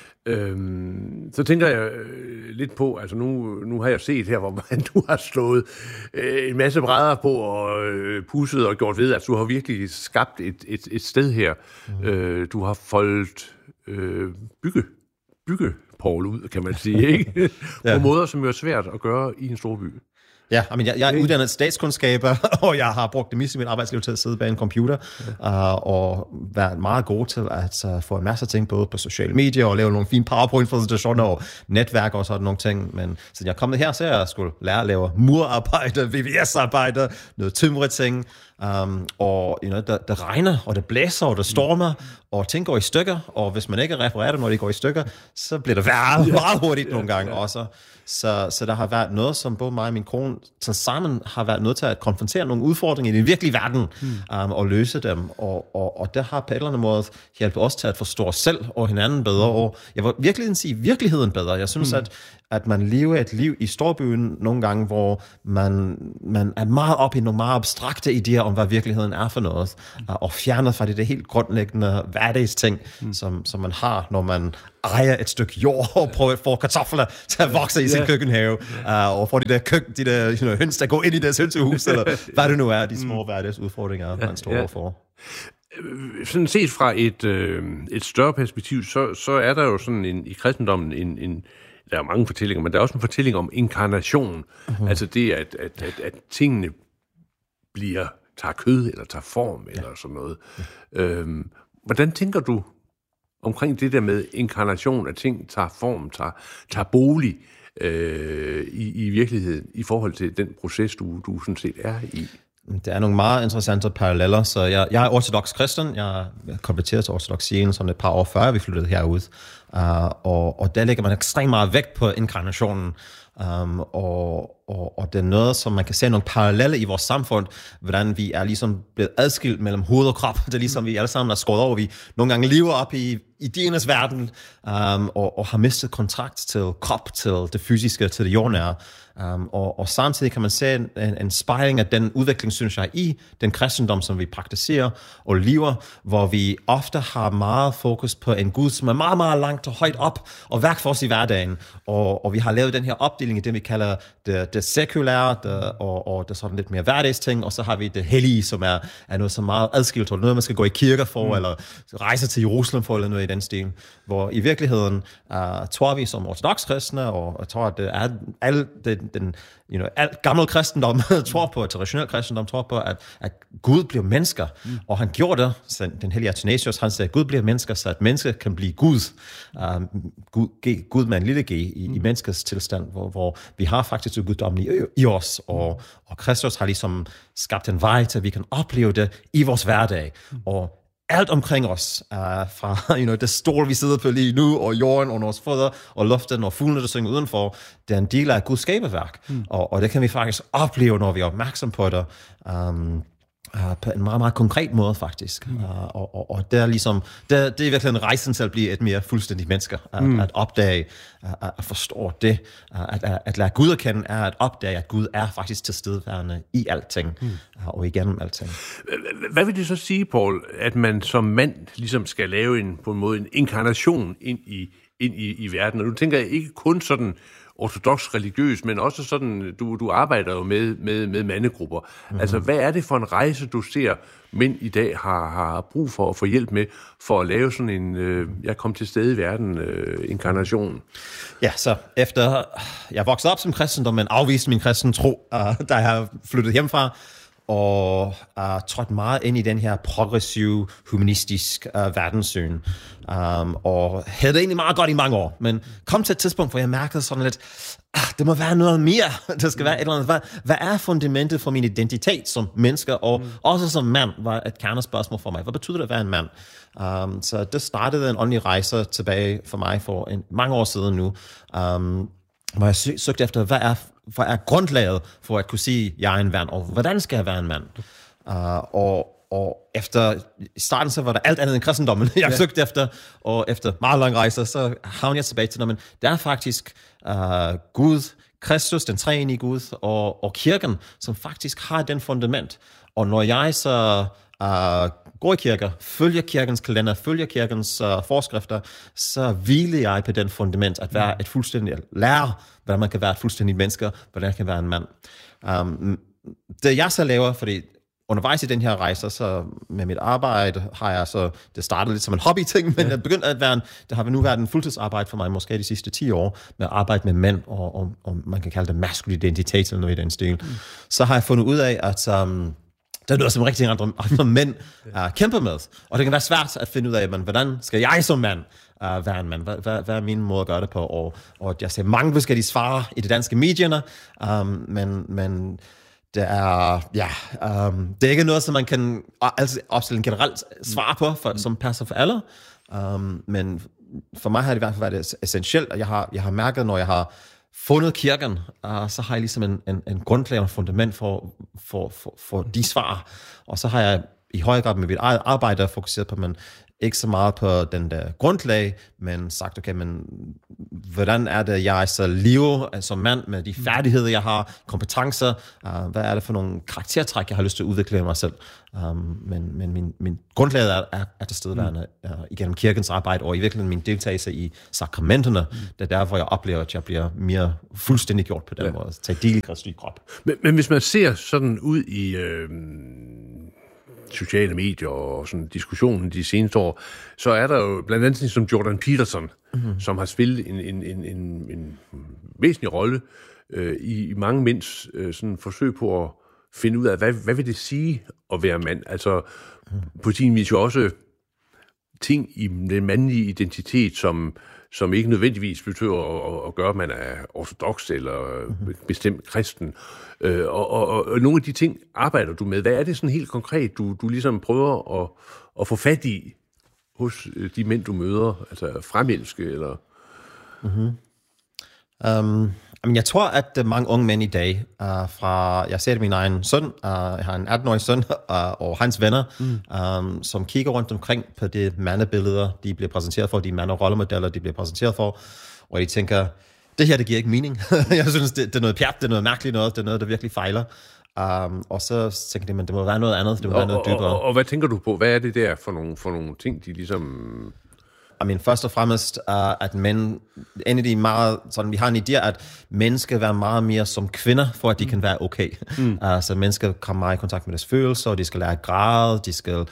Øhm, så tænker jeg øh, lidt på, altså nu, nu har jeg set her, hvor man, du har slået øh, en masse brædder på og øh, pusset og gjort ved, at du har virkelig skabt et, et, et sted her. Mm. Øh, du har foldet øh, bygge, byggeporl ud, kan man sige, ikke? ja. På måder, som er svært at gøre i en stor by. Ja, I mean, jeg, jeg er uddannet statskundskaber, og jeg har brugt det meste af mit arbejdsliv til at sidde bag en computer, ja. uh, og været meget god til at uh, få en masse ting, både på sociale medier, og lave nogle fine PowerPoint-præsentationer, og netværk og sådan nogle ting. Men så jeg er kommet her, så jeg skulle lære at lave murarbejde, V V S-arbejde, noget tømreting, um, og you know, der, der regner, og det blæser, og det stormer, og ting går i stykker, og hvis man ikke reparerer det, når det går i stykker, så bliver det værre meget hurtigt nogle gange også. Så, så der har været noget, som både mig og min kone til sammen har været nødt til at konfrontere nogle udfordringer i den virkelige verden, mm. um, og løse dem. Og, og, og det har på en eller anden måde hjælpet os til at forstå os selv og hinanden bedre. Og jeg vil virkelig sige virkeligheden bedre. Jeg synes, mm. at, at man lever et liv i storbyen nogle gange, hvor man, man er meget op i nogle meget abstrakte idéer om, hvad virkeligheden er for noget, mm. og fjernet fra det, det helt grundlæggende hverdagsting, mm. som, som man har, når man ejer et stykke jord og prøver at få kartofler til at vokse i sin yeah. køkkenhave, uh, og få de der, køkken, de der you know, høns, der går ind i deres hønsehus, eller hvad det nu er, de små mm. hverdagsudfordringer, man står ja. overfor. sådan set fra et, øh, et større perspektiv, så, så er der jo sådan en, i kristendommen en, en, der er mange fortællinger, men der er også en fortælling om inkarnation. Uh-huh. Altså det, at, at, at, at tingene bliver, tager kød, eller tager form, ja. eller sådan noget. Ja. Øhm, hvordan tænker du omkring det der med inkarnation, at ting tager form, tager, tager bolig øh, i, i virkeligheden, i forhold til den proces, du, du sådan set er i? Det er nogle meget interessante paralleller, så jeg, jeg er ortodox kristen, jeg konverterede til ortodoxien sådan et par år før, vi flyttede herud, uh, og, og der lægger man ekstremt meget vægt på inkarnationen, um, og, og, og det er noget, som man kan se nogle paralleller i vores samfund, hvordan vi er ligesom blevet adskilt mellem hoved og krop, det er ligesom vi alle sammen er skåret over, vi nogle gange lever op i idéernes verden, um, og, og har mistet kontrakt til krop, til det fysiske, til det jordnære. Um, og, og samtidig kan man se en, en, en spejling af den udvikling, synes jeg, i den kristendom, som vi praktiserer og lever, hvor vi ofte har meget fokus på en Gud, som er meget, meget langt og højt op og værk for os i hverdagen. Og, og vi har lavet den her opdeling i det, vi kalder det, det sekulære det, og, og det sådan lidt mere hverdagsting, og så har vi det hellige, som er, er noget så meget adskilt, og noget, man skal gå i kirker for, mm. eller rejse til Jerusalem for, eller noget i den stil. Hvor i virkeligheden uh, tror vi som ortodox kristne, og jeg tror, at det er alt det den you know, alt gammel kristendom tror på, traditionel kristendom tror på, at, at Gud bliver mennesker, mm. og han gjorde det, så den hellige Athanasius, han sagde, at Gud bliver mennesker, så at mennesker kan blive Gud, um, Gud, G, Gud med en lille g i, mm. i menneskets tilstand, hvor, hvor vi har faktisk det guddommelige i, i os, og, og Kristus har ligesom skabt en vej til, at vi kan opleve det i vores hverdag, mm. og alt omkring os, uh, fra you know, det stol, vi sidder på lige nu, og jorden under vores fødder, og luften, og fuglene, der synger udenfor, det er en del af Guds skaberværk. Mm. Og, og det kan vi faktisk opleve, når vi er opmærksom på det, um, uh, på en meget, meget konkret måde, faktisk. Mm. Uh, og, og, og det er ligesom, det, det er virkelig en rejsen til at blive et mere fuldstændigt menneske, at, mm. at opdage, uh, at forstå det, uh, at, at, at lade Gud at kende, er at opdage, at Gud er faktisk tilstedeværende i alting, mm. uh, og igennem alting. Hvad vil det så sige, Paul, at man som mand ligesom skal lave en, på en måde en inkarnation ind i, ind i, i verden? Og du tænker ikke kun sådan ortodox religiøs, men også sådan, du, du arbejder jo med, med, med mandegrupper. Mm-hmm. Altså, hvad er det for en rejse, du ser, mænd i dag har, har brug for at få hjælp med, for at lave sådan en, øh, jeg kom til stede i verden, øh, inkarnation? Ja, så efter jeg voksede op som kristendom, men afviste min kristen tro, uh, da jeg flyttede hjemmefra, og uh, trådte meget ind i den her progressive, humanistisk uh, verdenssyn. Um, og havde det egentlig meget godt i mange år, men kom til et tidspunkt, hvor jeg mærkede sådan lidt, ah, det må være noget mere. Det skal være et eller andet. Hvad, hvad er fundamentet for min identitet som menneske, og mm. også som mand, var et kernespørgsmål for mig. Hvad betyder det at være en mand? Um, så det startede en åndelig rejse tilbage for mig for en, mange år siden nu, um, hvor jeg sø- søgte efter, hvad er hvad er grundlaget for at kunne sige, at jeg er en mand, og hvordan skal jeg være en mand? Uh, og, og efter i starten, så var der alt andet end kristendommen, jeg yeah. søgte efter, og efter meget lange rejser, så havnede jeg tilbage til, men der er faktisk uh, Gud, Kristus, den treenige Gud, og, og kirken, som faktisk har den fundament. Og når jeg så uh, går i kirker, følger kirkens kalender, følger kirkens uh, forskrifter, så hviler jeg på den fundament, at være et fuldstændigt lærer, hvordan man kan være et fuldstændigt menneske, hvordan man kan være en mand. Um, det jeg så laver, fordi undervejs i den her rejse, så med mit arbejde har jeg så, det startede lidt som en hobby-ting, men det begyndte at være en, det har nu været en fuldtidsarbejde for mig, måske de sidste ti år, med at arbejde med mænd, og, og, og man kan kalde det maskulin identitet, eller noget i den stil. Mm. Så har jeg fundet ud af, at um, der er noget, som rigtig andre, andre mænd uh, kæmper med. Og det kan være svært at finde ud af, men hvordan skal jeg som mand uh, være en mand? Hvad, hvad, hvad er min måde at gøre det på? Og, og jeg ser mange forskellige svar i de danske medierne, um, men, men det er, ja, um, det er ikke noget, som man kan altså opstille en generelt svar på, for, som passer for alle. Um, men for mig har det i hvert fald været essentielt, at jeg har, jeg har mærket, når jeg har fundet kirken, uh, så har jeg ligesom en, en, en grundlag og fundament for, for, for, for de svar. Og så har jeg i høj grad med mit eget arbejde fokuseret på, men ikke så meget på den der grundlag, men sagt, okay, men hvordan er det, jeg så lever som mand med de færdigheder, jeg har, kompetencer, uh, hvad er det for nogle karaktertræk, jeg har lyst til at udvikle mig selv. Um, men men min, min grundlag er, er, er til stedværende uh, igennem kirkens arbejde, og i virkeligheden min deltagelse i sakramenterne, mm. det er der, hvor jeg oplever, at jeg bliver mere fuldstændig gjort på den ja. måde, tage del i Kristi krop. Men, men hvis man ser sådan ud i... Øh sociale medier og sådan diskussionen de seneste år, så er der jo blandt andet som Jordan Peterson, mm-hmm. som har spillet en, en, en, en, en væsentlig rolle øh, i, i mange mænds øh, sådan forsøg på at finde ud af, hvad, hvad vil det sige at være mand? Altså mm. på sin vis jo også ting i den mandlige identitet, som, som ikke nødvendigvis betyder at, at gøre, at man er ortodox eller mm-hmm. bestemt kristen. Øh, og, og, og nogle af de ting arbejder du med. Hvad er det sådan helt konkret, du, du ligesom prøver at, at få fat i hos de mænd, du møder? Altså fremelske eller... Mm-hmm. Um, jeg tror, at mange unge mænd i dag, uh, fra, jeg ser det min egen søn, uh, jeg har en atten-årig søn, uh, og hans venner, mm. um, som kigger rundt omkring på de mandebilleder, de bliver præsenteret for, de manderollemodeller, de bliver præsenteret for, og de tænker, det her, det giver ikke mening. Jeg synes, det, det er noget pjat, det er noget mærkeligt noget, det er noget, der virkelig fejler. Um, og så tænker de, men det må være noget andet, det må og, være noget dybere. Og, og, og hvad tænker du på? Hvad er det der for nogle, for nogle ting, de ligesom... I mean, først og fremmest, uh, at mænd, en af de meget, sådan, vi har en idé, at mænd skal være meget mere som kvinder, for at de mm. kan være okay. Mm. Uh, så mænd skal komme meget i kontakt med deres følelser, og de skal lære at græde, de skal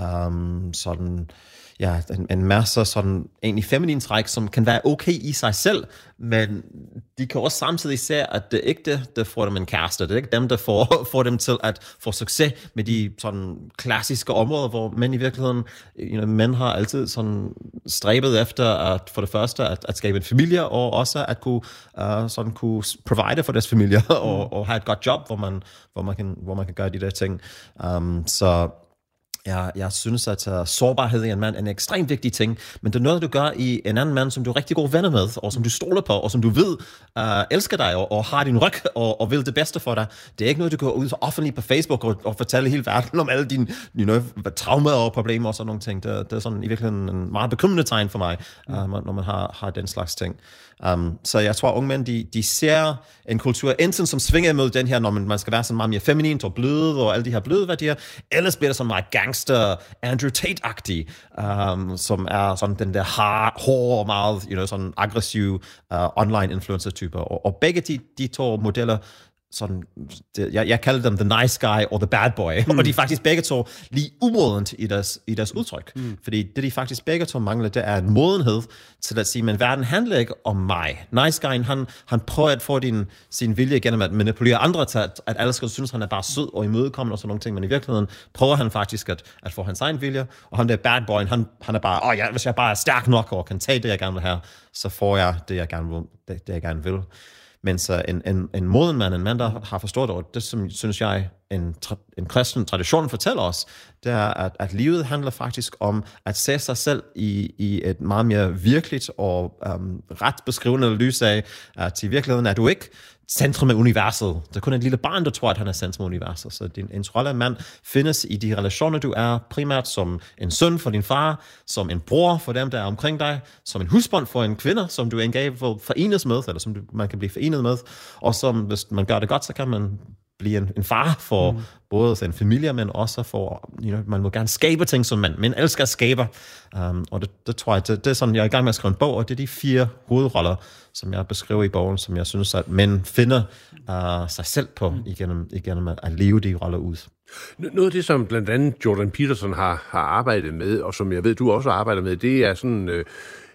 um, sådan... ja, en, en masse sådan egentlig feminin træk, som kan være okay i sig selv, men de kan også samtidig se, at det ikke det, der får dem en kæreste. Det er ikke dem, der får, får dem til at få succes med de sådan klassiske områder, hvor mænd i virkeligheden, you know, mænd har altid sådan stræbet efter at for det første at, at skabe en familie, og også at kunne, uh, sådan kunne provide for deres familie, og, og have et godt job, hvor man, hvor man, kan, hvor man kan gøre de der ting. Um, så Jeg, jeg synes, at uh, sårbarhed i en mand er en ekstremt vigtig ting, men det er noget, du gør i en anden mand, som du er rigtig gode venner med, og som du stoler på, og som du ved uh, elsker dig, og, og har din ryg, og, og vil det bedste for dig. Det er ikke noget, du går ud offentligt på Facebook og, og fortæller hele verden om alle dine you know, traumer og problemer og sådan nogle ting. Det, det er sådan i virkeligheden en meget bekymrende tegn for mig, uh, når man har, har den slags ting. Um, så jeg tror, at unge mænd, de, de ser en kultur enten som svinger imod den her, når man, man skal være sådan meget mere feminint og blød, og alle de her bløde værdier, ellers bliver det sådan meget gangster, Andrew Tate-agtig, um, som er sådan den der hard, hårde og meget you know, sådan aggressive uh, online-influencer-typer. Og, og begge de, de to modeller, sådan, det, jeg, jeg kalder dem the nice guy og the bad boy, mm. og de er faktisk begge to lige umodent i deres, i deres udtryk. Mm. Fordi det, de faktisk begge to mangler, det er en modenhed til at sige, men verden handler ikke om mig. Nice guy, han, han prøver at få din, sin vilje gennem at manipulere andre til, at, at alle skal synes, han er bare sød og imødekommende og sådan nogle ting, men i virkeligheden prøver han faktisk at, at få hans egen vilje, og han der bad boy, han, han er bare, åh oh, ja, hvis jeg bare er stærk nok og kan tage det, jeg gerne vil have, så får jeg det, jeg gerne vil. Det, det jeg gerne vil. Men så en, en, en moden mand, en mand, der har forstået det, og det som synes jeg, en, en kristen tradition fortæller os, det er, at, at livet handler faktisk om at se sig selv i, i et meget mere virkeligt og um, ret beskrivende lys af, at i virkeligheden er du ikke centrum af universet. Det er kun et lille barn, der tror, at han er centrum af universet. Så din en rolle af mand findes i de relationer, du er, primært som en søn for din far, som en bror for dem, der er omkring dig, som en husbond for en kvinde, som du engang får forenes med, eller som du, man kan blive forenet med, og som, hvis man gør det godt, så kan man blive en, en far for mm. både en familie, men også for, you know, man må gerne skabe ting som mand. Men elsker at skabe. Um, og det, det tror jeg, det, det er sådan, jeg er i gang med at skrive en bog, og det er de fire hovedroller, som jeg beskriver i bogen, som jeg synes, at mænd finder uh, sig selv på, mm. igennem, igennem at leve de roller ud. Noget af det, som blandt andet Jordan Peterson har, har arbejdet med, og som jeg ved, du også arbejder med, det er sådan øh,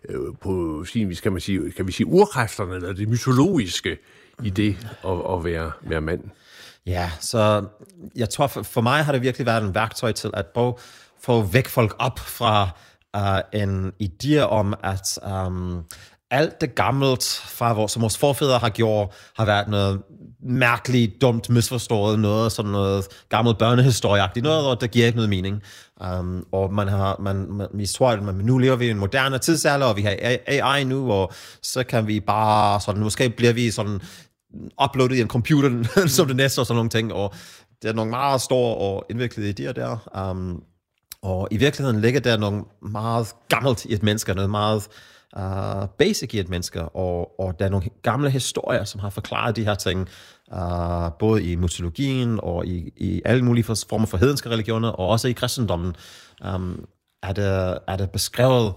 på sin vis, kan man sige, kan vi sige urkræfterne, eller det mytologiske i det at, at være, være mand. Ja, så jeg tror, for, for mig har det virkelig været en værktøj til at prøve få væk folk op fra uh, en idé om, at um, alt det gammelt, fra vores, som vores forfædre har gjort, har været noget mærkeligt, dumt, misforstået, noget sådan noget gammelt børnehistorieagtigt, noget, der giver ikke noget mening. Um, og man har, man, man, vi tror, at man, nu lever vi i en moderne tidsalder, og vi har A I nu, og så kan vi bare sådan, måske bliver vi sådan uploadet i en computer, som det næste og sådan nogle ting, og der er nogle meget store og indviklede idéer der, um, og i virkeligheden ligger der nogle meget gammelt i et menneske, noget meget uh, basic i et menneske, og, og der er nogle gamle historier, som har forklaret de her ting, uh, både i mytologien og i, i alle mulige former for hedenske religioner, og også i kristendommen, um, er, det, er det beskrevet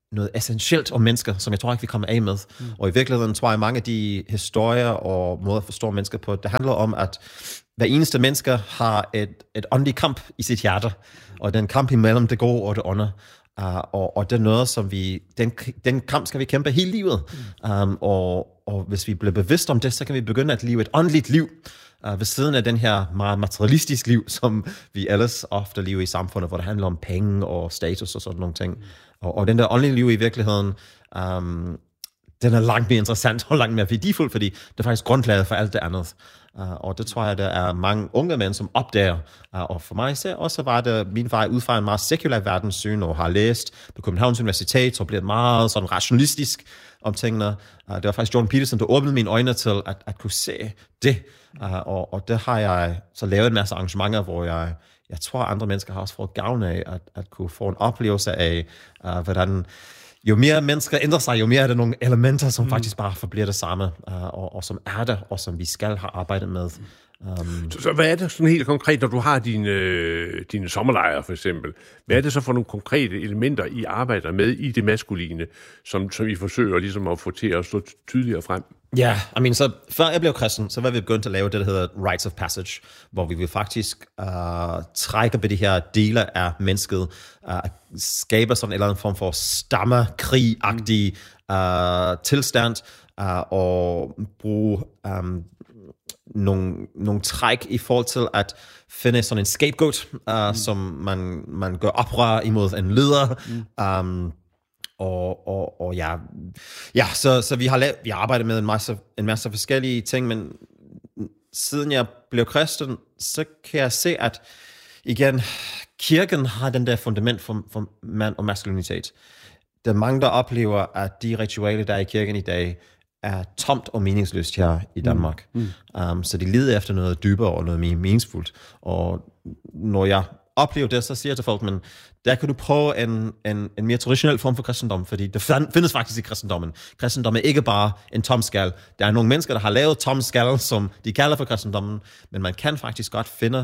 noget essentielt om mennesker, som jeg tror ikke, vi kommer af med. Mm. Og i virkeligheden tror jeg, mange af de historier og måder at forstå mennesker på, det handler om, at hver eneste mennesker har et, et åndeligt kamp i sit hjerte, og den kamp imellem det gode og det onde. Uh, og, og det er noget, som vi, den, den kamp skal vi kæmpe hele livet. Mm. Um, og, og hvis vi bliver bevidst om det, så kan vi begynde at leve et åndeligt liv, uh, ved siden af den her meget materialistisk liv, som vi ellers ofte lever i samfundet, hvor det handler om penge og status og sådan nogle ting. Mm. Og, og den der åndelige liv i virkeligheden, um, den er langt mere interessant og langt mere værdifuld, fordi det er faktisk grundlaget for alt det andet. Uh, og det tror jeg, der er mange unge mænd, som opdager. Uh, og for mig især også var det min vej ud fra en meget sekulær verdenssyn, og har læst på Københavns Universitet, så blev det meget sådan rationalistisk om tingene. Uh, det var faktisk Jordan Peterson, der åbnede mine øjne til at, at kunne se det. Uh, og, og det har jeg så lavet en masse arrangementer, hvor jeg, jeg tror, andre mennesker har også fået gavn af, at, at kunne få en oplevelse af, uh, hvordan jo mere mennesker ændrer sig, jo mere er der nogle elementer, som mm. faktisk bare forbliver det samme, uh, og, og som er der, og som vi skal have arbejdet med. Um, så, så hvad er det sådan helt konkret, når du har dine, øh, dine sommerlejre for eksempel? Hvad er det så for nogle konkrete elementer, I arbejder med i det maskuline, som, som I forsøger ligesom at få til at stå tydeligere frem? Ja, yeah, I mean, så før jeg blev kristen, så var vi begyndt at lave det, der hedder Rites of Passage, hvor vi vil faktisk uh, trække på de her dele af mennesket, uh, skabe sådan en eller anden form for stammekrig-agtig uh, tilstand, uh, og bruge um, nogle, nogle træk i forhold til at finde sådan en scapegoat, uh, mm. som man, man gør oprør imod en leder. Mm. Um, og, og, og ja, ja så, så vi har lavet, vi har arbejdet med en masse, en masse forskellige ting, men siden jeg blev kristen, så kan jeg se, at igen, kirken har den der fundament for, for mand og maskulinitet. Der er mange, der oplever, at de ritualer, der er i kirken i dag, er tomt og meningsløst her i Danmark. Mm. Mm. Um, så de leder efter noget dybere og noget mere meningsfuldt. Og når jeg oplever det, så siger jeg til folk, men der kan du prøve en, en, en mere traditionel form for kristendom, fordi det findes faktisk i kristendommen. Kristendom er ikke bare en tom skal. Der er nogle mennesker, der har lavet tom skal, som de kalder for kristendommen, men man kan faktisk godt finde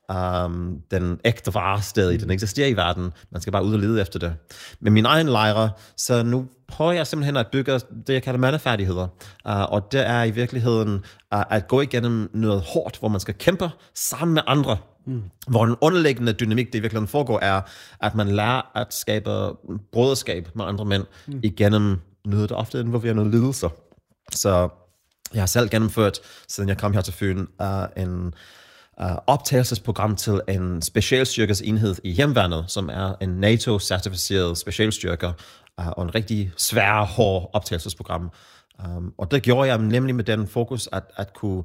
um, den ægte vare stadig. Den eksisterer i verden. Man skal bare ud og lede efter det. Med min egen lejre, så nu prøver jeg simpelthen at bygge det, jeg kalder mandefærdigheder. Uh, og det er i virkeligheden uh, at gå igennem noget hårdt, hvor man skal kæmpe sammen med andre. Mm. Hvor den underliggende dynamik, det i virkeligheden foregår, er, at man lærer at skabe broderskab med andre mænd mm. igennem noget, der ofte involverer noget lidelser. Så jeg har selv gennemført, siden jeg kom her til Fyn, uh, en uh, optagelsesprogram til en specialstyrkes enhed i hjemmeværnet, som er en NATO-certificeret specialstyrker, uh, og en rigtig svær, hård optagelsesprogram. Um, og det gjorde jeg nemlig med den fokus, at, at kunne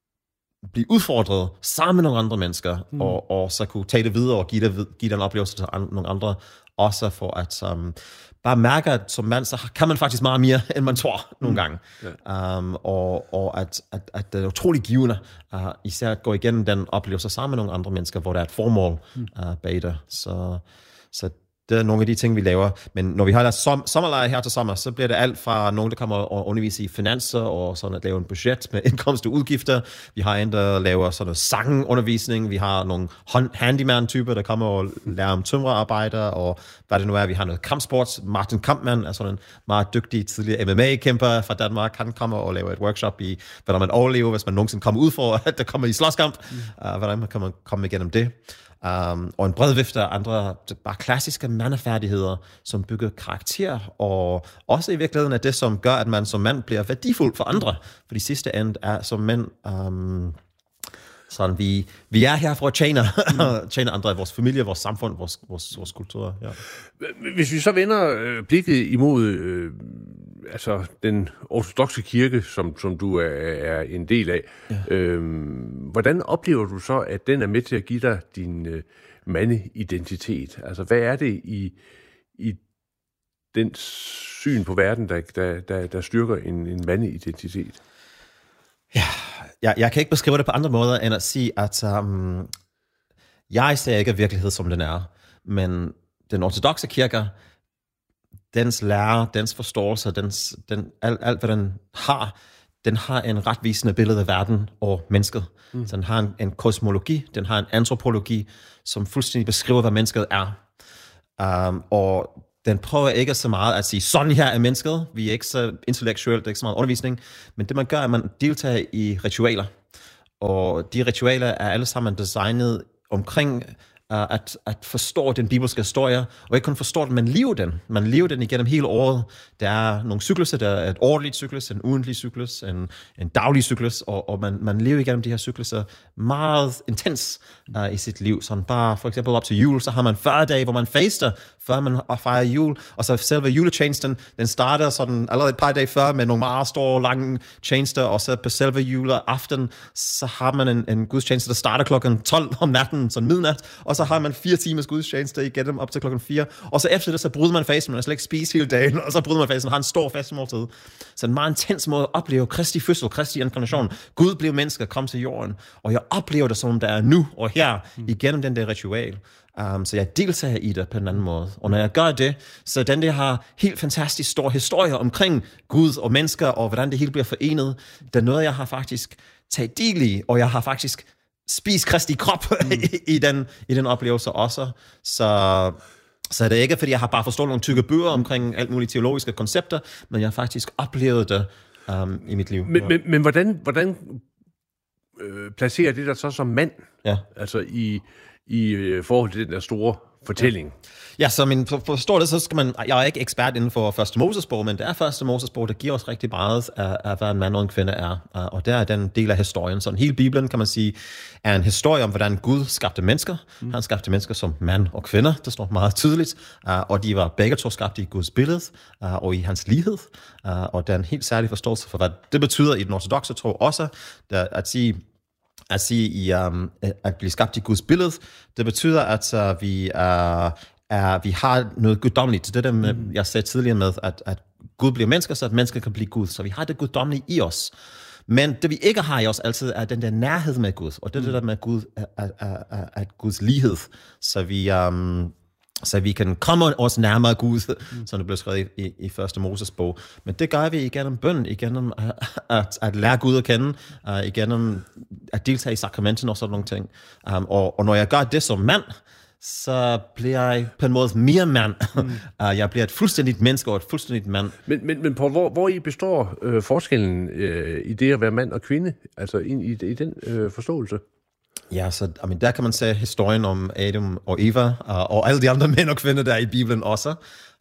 blive udfordret sammen med nogle andre mennesker, mm. og, og så kunne tage det videre og give, det, give den oplevelse til an, nogle andre, også for at um, bare mærke, at som mand, så kan man faktisk meget mere, end man tror nogle gange. Mm. Yeah. Um, og og at, at, at det er utrolig givende, uh, især at gå igennem den oplevelse sammen med nogle andre mennesker, hvor der er et formål mm. uh, bag det. Så, så det er nogle af de ting, vi laver. Men når vi har der som, sommerlejre her til sommer, så bliver det alt fra nogen, der kommer og underviser i finanser, og sådan at lave en budget med indkomst og udgifter. Vi har en, der laver sådan noget sangundervisning. Vi har nogle handyman-typer, der kommer og lærer om tømrerarbejder, og hvad det nu er. Vi har noget kampsport. Martin Kampmann er sådan en meget dygtig tidligere M M A-kæmper fra Danmark. Han kommer og laver et workshop i, hvordan man overlever, hvis man nogensinde kommer ud for, at der kommer i slåskamp. Mm. Uh, hvordan man kan komme igennem det. Um, og en bred vifte af andre bare klassiske mandefærdigheder, som bygger karakter, og også i virkeligheden er det, som gør, at man som mand bliver værdifuld for andre. For de sidste ende er som mænd, um, sådan vi, vi er her for at tjene, mm. tjene andre, vores familie, vores samfund, vores, vores, vores kultur. Ja. Hvis vi så vender øh, blikket imod øh, altså den ortodokse kirke, som, som du er, er en del af, ja. øh, hvordan oplever du så, at den er med til at give dig din øh, mandeidentitet? Altså, hvad er det i, i den syn på verden, der, der, der, der styrker en, en mandeidentitet? Ja, jeg, jeg kan ikke beskrive det på andre måder, end at sige, at um, jeg ser ikke virkelighed, som den er, men den ortodokse kirke, dens lære, dens forståelse, dens, den, alt, alt hvad den har, den har en retvisende billede af verden og mennesket. Mm. Så den har en, en kosmologi, den har en antropologi, som fuldstændig beskriver, hvad mennesket er. Um, og den prøver ikke så meget at sige, sådan her er mennesket, vi er ikke så intellektuelt, det er ikke så meget undervisning, men det man gør, er, at man deltager i ritualer, og de ritualer er alle sammen designet omkring At, at forstå den bibelske historie, og ikke kun forstå den, men leve den. Man lever den igennem hele året. Der er nogle cykluser, der er et årligt cyklus, en ugentlig cyklus, en, en daglig cyklus, og, og man, man lever igennem de her cykluser meget intens uh, i sit liv. Sådan bare for eksempel op til jul, så har man fyrre dage, hvor man faster, før man fejrer jul, og så selve juletjenesten, den starter sådan allerede et par dage før med nogle meget store, lange tjenester, og så på selve juleaften, så har man en, en gudstjeneste, der starter klokken tolv om natten, sådan midnat, og så har man fire timers gudstjeneste igennem op til klokken fire, og så efter det, så bryder man fasten, man har slet ikke spist hele dagen, og så bryder man fasten, og har en stor fastmåltid. Så en meget intens måde at opleve Kristi fødsel, Kristi inkarnation. Gud blev menneske, kom til jorden, og jeg oplever det, som der er nu og her, igennem den der ritual. Um, så jeg deltager i det på en anden måde. Og når jeg gør det, så den der har helt fantastisk stor historie omkring Gud og mennesker, og hvordan det hele bliver forenet, det er noget, jeg har faktisk taget del i, og jeg har faktisk spist Kristi krop mm. i, i, den, i den oplevelse også. Så, så er det ikke, fordi jeg har bare forstået nogle tykke bøger omkring alt mulige teologiske koncepter, men jeg har faktisk oplevet det um, i mit liv. Men, men, men hvordan, hvordan øh, placerer det der så som mand? Ja. Altså i... i forhold til den der store fortælling. Ja, ja, så min, for, for at forstå det, så skal man, jeg er ikke ekspert inden for første Mosesbog, men det er første Mosesbog, der giver os rigtig meget af, af, hvad en mand og en kvinde er. Og der er den del af historien. Så hele Bibelen, kan man sige, er en historie om, hvordan Gud skabte mennesker. Mm. Han skabte mennesker som mand og kvinder, det står meget tydeligt. Og de var begge to skabt i Guds billede og i hans lighed. Og der er en helt særlig forståelse for, hvad det betyder i den ortodokse tro også, at sige, at sige i, um, at blive skabt i Guds billede, det betyder, at uh, vi, uh, er, vi har noget guddommeligt. Det der, med, mm. jeg sagde tidligere med, at, at Gud bliver mennesker, så at mennesker kan blive Gud. Så vi har det guddommelige i os. Men det vi ikke har i os altid, er den der nærhed med Gud. Og det er mm. det der med Gud, at, at, at, at Guds lighed. Så vi... Um, så vi kan komme os nærmere Gud, mm. som det blev skrevet i, i første Mosesbog. Men det gør vi igennem bøn, igennem at, at, at lære Gud at kende, uh, igennem at deltage i sakramenten og sådan nogle ting. Um, og, og når jeg gør det som mand, så bliver jeg på en måde mere mand. Mm. uh, jeg bliver et fuldstændigt menneske og et fuldstændigt mand. Men, men, men Paul, hvor, hvor I består øh, forskellen øh, i det at være mand og kvinde? Altså i, i, i den øh, forståelse? Ja, så I mean, der kan man se historien om Adam og Eva, uh, og alle de andre mænd og kvinder, der er i Bibelen også.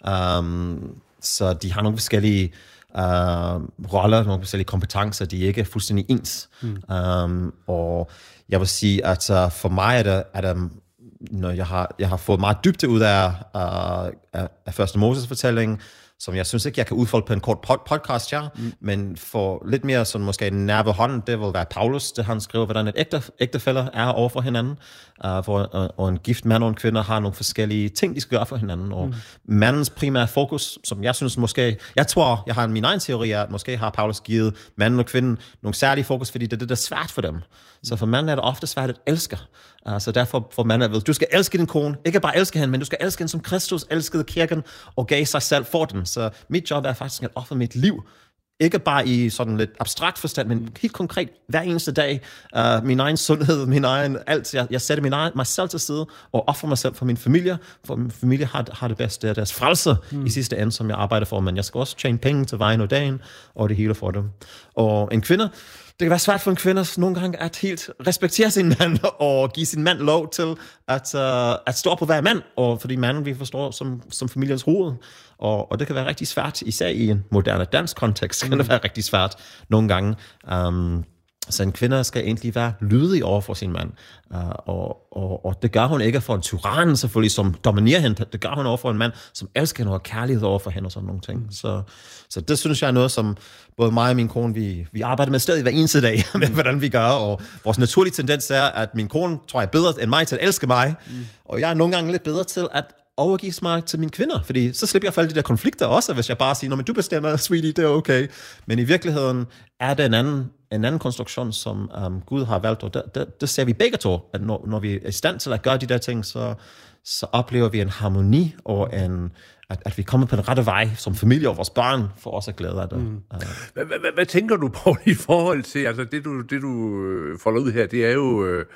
Um, så de har nogle forskellige uh, roller, nogle forskellige kompetencer, de er ikke fuldstændig ens. Mm. Um, og jeg vil sige, at uh, for mig er det, er det når jeg har, jeg har fået meget dybde ud af, uh, af, af første Moses fortælling, som jeg synes ikke, jeg kan udfolde på en kort podcast her, mm. men for lidt mere sådan måske en nærve hånd, det vil være Paulus, det han skriver, hvordan et ægte, ægtefæller er over for hinanden, uh, hvor, og, og en gift mand og en kvinde har nogle forskellige ting, de skal gøre for hinanden, og mm. mandens primære fokus, som jeg synes måske, jeg tror, jeg har min egen teori, at måske har Paulus givet manden og kvinden nogle særlige fokus, fordi det er det, der er svært for dem. Mm. Så for manden er det ofte svært at elske. Uh, så derfor for manden er du skal elske din kone, ikke bare elske hende, men du skal elske hende som Kristus elskede kirken og gav sig selv for den. Så mit job er faktisk at ofre mit liv. Ikke bare i sådan lidt abstrakt forstand, men helt konkret hver eneste dag. Uh, min egen sundhed, min egen alt. Jeg, jeg sætter min egen, mig selv til side og offrer mig selv for min familie. For min familie har, har det bedste. Det er deres frelse mm. i sidste ende, som jeg arbejder for. Men jeg skal også tjene penge til vejen og dagen, og det hele for dem. Og en kvinde, det kan være svært for en kvinde nogle gange at helt respektere sin mand og give sin mand lov til at, uh, at stå på hver mand, og fordi manden vi forstår som, som familiens hoved. Og, og det kan være rigtig svært, især i en moderne dansk kontekst, kan det være rigtig svært nogle gange. Um, så en kvinde skal egentlig være lydig over for sin mand. Uh, og, og, og det gør hun ikke for en tyran, selvfølgelig, som dominerer hende. Det gør hun over for en mand, som elsker hende og har kærlighed over for hende og sådan nogle ting. Mm. Så, så det synes jeg er noget, som både mig og min kone, vi, vi arbejder med stadig hver eneste dag, med hvordan vi gør. Og vores naturlige tendens er, at min kone tror jeg er bedre end mig til at elske mig. Mm. Og jeg er nogle gange lidt bedre til at overgive mig til mine kvinder, fordi så slipper jeg for alle de der konflikter også, hvis jeg bare siger, men du bestemmer, sweetie, det er okay. Men i virkeligheden er det en anden, en anden konstruktion, som um, Gud har valgt, og det, det, det ser vi begge to, at når, når vi er i stand til at gøre de der ting, så, så oplever vi en harmoni, og en, at, at vi kommer på den rette vej som familie, og vores børn får også glæde af det. Mm. Uh. Hvad, hvad, hvad tænker du på i forhold til, altså det du, det, du folder ud her, det er jo... Øh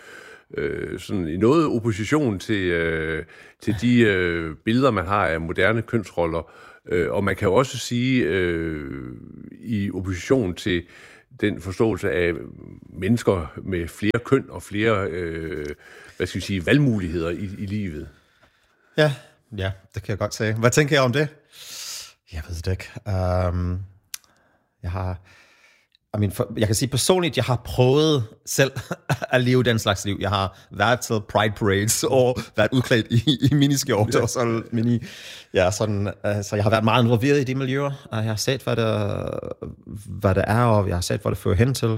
øh, sådan i noget opposition til, øh, til de øh, billeder, man har af moderne kønsroller. Øh, og man kan jo også sige øh, i opposition til den forståelse af mennesker med flere køn og flere øh, hvad skal vi sige, valgmuligheder i, i livet. Ja, ja, det kan jeg godt sige. Hvad tænker jeg om det? Jeg ved det ikke. Um, jeg har... I mean, for, jeg kan sige personligt, jeg har prøvet selv at leve den slags liv. Jeg har været til Pride Parades og været udklædt i, i miniskjorte og sådan mini. Ja, sådan, uh, så jeg har været meget involveret i de miljøer. Uh, jeg har set, hvad det, hvad det er, og jeg har set, hvad det fører hen til.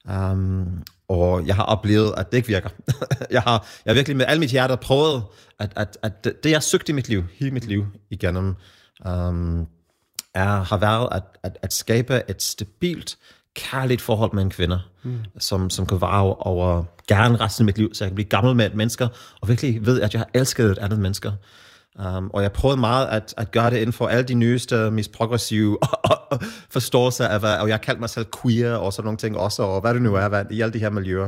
Um, og jeg har oplevet, at det ikke virker. jeg, har, jeg har virkelig med al mit hjerte prøvet, at, at, at det, jeg har søgt i mit liv, hele mit liv igennem, um, er, har været at, at, at skabe et stabilt, kærligt forhold med en kvinde, mm. som, som kan vare over gerne resten af mit liv, så jeg kan blive gammel med et menneske, og virkelig ved, at jeg har elsket et andet menneske. Um, og jeg prøvede meget at, at gøre det inden for alle de nyeste, mest progressive forståelser af, hvad, og jeg har kaldt mig selv queer, og sådan nogle ting også, og hvad det nu er, hvad, i alle de her miljøer.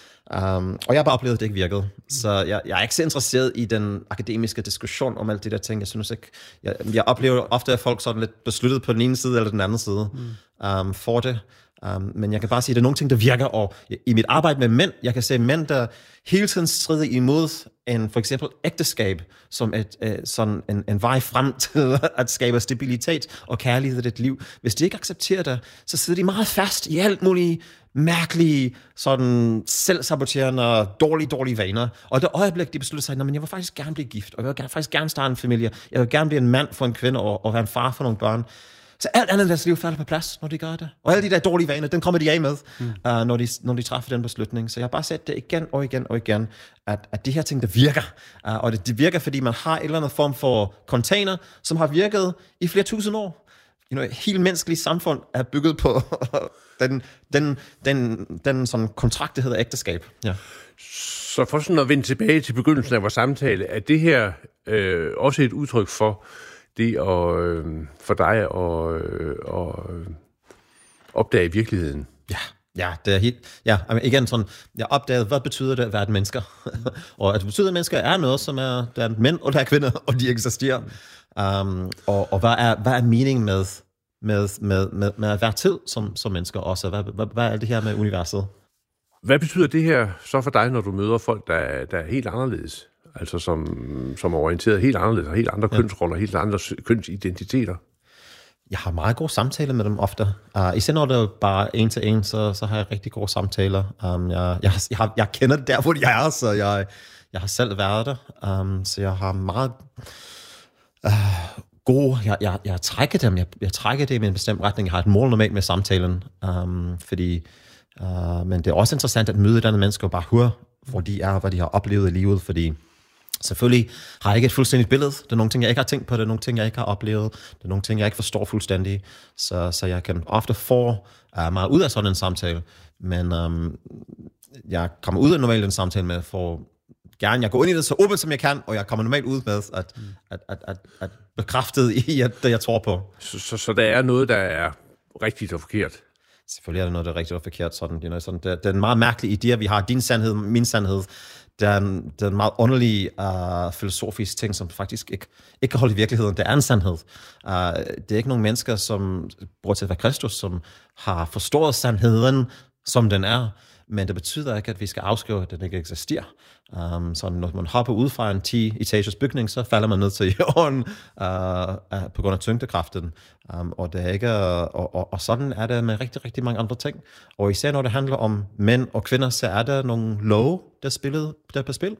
Um, og jeg har bare oplevet, at det ikke virkede. Så jeg, jeg er ikke så interesseret i den akademiske diskussion om alt det der ting. Jeg synes ikke, jeg, jeg oplever ofte, at folk sådan lidt besluttet på den ene side eller den anden side mm. um, for det. Um, men jeg kan bare sige, at det er nogle ting, der virker, og i mit arbejde med mænd, jeg kan se mænd, der hele tiden strider imod en for eksempel ægteskab, som et, uh, sådan en, en vej frem til at skabe stabilitet og kærlighed i dit liv. Hvis de ikke accepterer det, så sidder de meget fast i alt muligt mærkelige, sådan selvsaboterende, dårlige, dårlige vaner. Og det øjeblik, de beslutter sig, men jeg vil faktisk gerne blive gift, og jeg vil gerne, faktisk gerne starte en familie, jeg vil gerne blive en mand for en kvinde, og, og være en far for nogle børn. Så alt andet i deres liv falder på plads, når de gør det. Og alle de der dårlige vaner, den kommer de af med, mm. uh, når, de, når de træffer den beslutning. Så jeg har bare set det igen og igen og igen, at, at de her ting, der virker. Uh, og det, det virker, fordi man har en eller anden form for container, som har virket i flere tusind år. You know, hele menneskelige samfund er bygget på den, den, den, den sådan kontrakt, der hedder ægteskab. Ja. Så for sådan at vende tilbage til begyndelsen af vores samtale, er det her øh, også et udtryk for det at, øh, for dig at øh, øh, opdage virkeligheden? Ja, ja, det er helt, ja, igen sådan, jeg opdagede, hvad betyder det at være et mennesker? Og at det betyder, at mennesker er noget, som er, der er mænd og der er kvinder, og de eksisterer. Um, og, og hvad er, hvad er meningen med, med, med, med, med at være til som, som mennesker også? Hvad, hvad, hvad er det her med universet? Hvad betyder det her så for dig, når du møder folk, der, der er helt anderledes? Altså som, som er orienteret helt anderledes, og helt andre ja. kønsroller, helt andre kønsidentiteter? Jeg har meget gode samtaler med dem ofte. Uh, især når det er bare en til en, så, så har jeg rigtig gode samtaler. Um, jeg, jeg, jeg, har, jeg kender det der, hvor jeg er, så jeg, jeg har selv været der. Um, så jeg har meget uh, gode... Jeg, jeg, jeg trækker dem. Jeg, jeg trækker det i en bestemt retning. Jeg har et mål normalt med samtalen. Um, fordi... Uh, men det er også interessant at møde denne mennesker og bare høre, hvor de er, hvad de har oplevet i livet, fordi selvfølgelig har jeg ikke et fuldstændigt billede. Det er nogle ting, jeg ikke har tænkt på, det er nogle ting, jeg ikke har oplevet, det er nogle ting, jeg ikke forstår fuldstændig, så, så jeg kan ofte få uh, meget ud af sådan en samtale, men um, jeg kommer ud af normalt en samtale med, for gerne, jeg går ind i det så åbent som jeg kan, og jeg kommer normalt ud med at, mm. at, at, at, at bekræftet i, at det jeg tror på. Så, så, så der er noget, der er rigtigt og forkert? Selvfølgelig er det noget, der er rigtigt og forkert. Sådan, you know, sådan, det, det er en meget mærkelig idé, vi har. Din sandhed, min sandhed. Det er en, det er en meget underlig uh, filosofisk ting, som faktisk ikke, ikke kan holde i virkeligheden. Det er en sandhed. Uh, det er ikke nogen mennesker, som bruger til at være Kristus, som har forstået sandheden, som den er. Men det betyder ikke, at vi skal afskrive, at den ikke eksisterer. Um, så når man hopper ud fra en ti-etagers bygning, så falder man ned til jorden uh, uh, på grund af tyngdekraften. Um, og, det er ikke, og, og, og sådan er det med rigtig, rigtig mange andre ting. Og især når det handler om mænd og kvinder, så er der nogle love, der, spillet, der er på spil.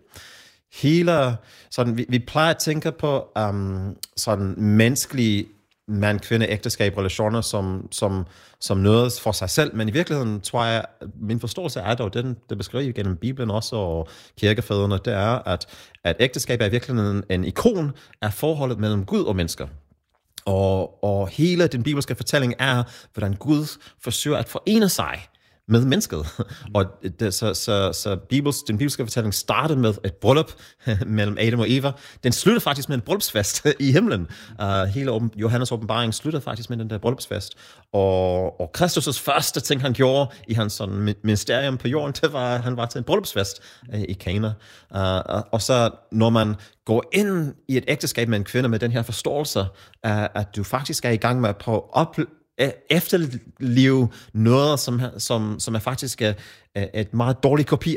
Hele, sådan, vi, vi plejer at tænke på um, sådan menneskelige mand-kvinde-ægteskab, relationer som, som, som noget for sig selv, men i virkeligheden tror jeg, min forståelse er dog, den, det beskriver gennem Bibelen også, og kirkefædrene, det er, at, at ægteskab er i virkeligheden en ikon af forholdet mellem Gud og mennesker. Og, og hele den bibelske fortælling er, hvordan Gud forsøger at forene sig med mennesket. Og det, så, så, så Bibels, den bibelske fortælling startede med et bryllup mellem Adam og Eva. Den sluttede faktisk med en bryllupsfest i himlen. Uh, hele åben, Johannes åbenbaring sluttede faktisk med den der bryllupsfest. Og, og Kristus' første ting, han gjorde i hans sådan, ministerium på jorden, det var, han var til en bryllupsfest uh, i Kana. Uh, og så når man går ind i et ægteskab med en kvinde med den her forståelse, uh, at du faktisk er i gang med at prøve at opleve efterleve noget, som, som, som er faktisk et meget dårlig kopi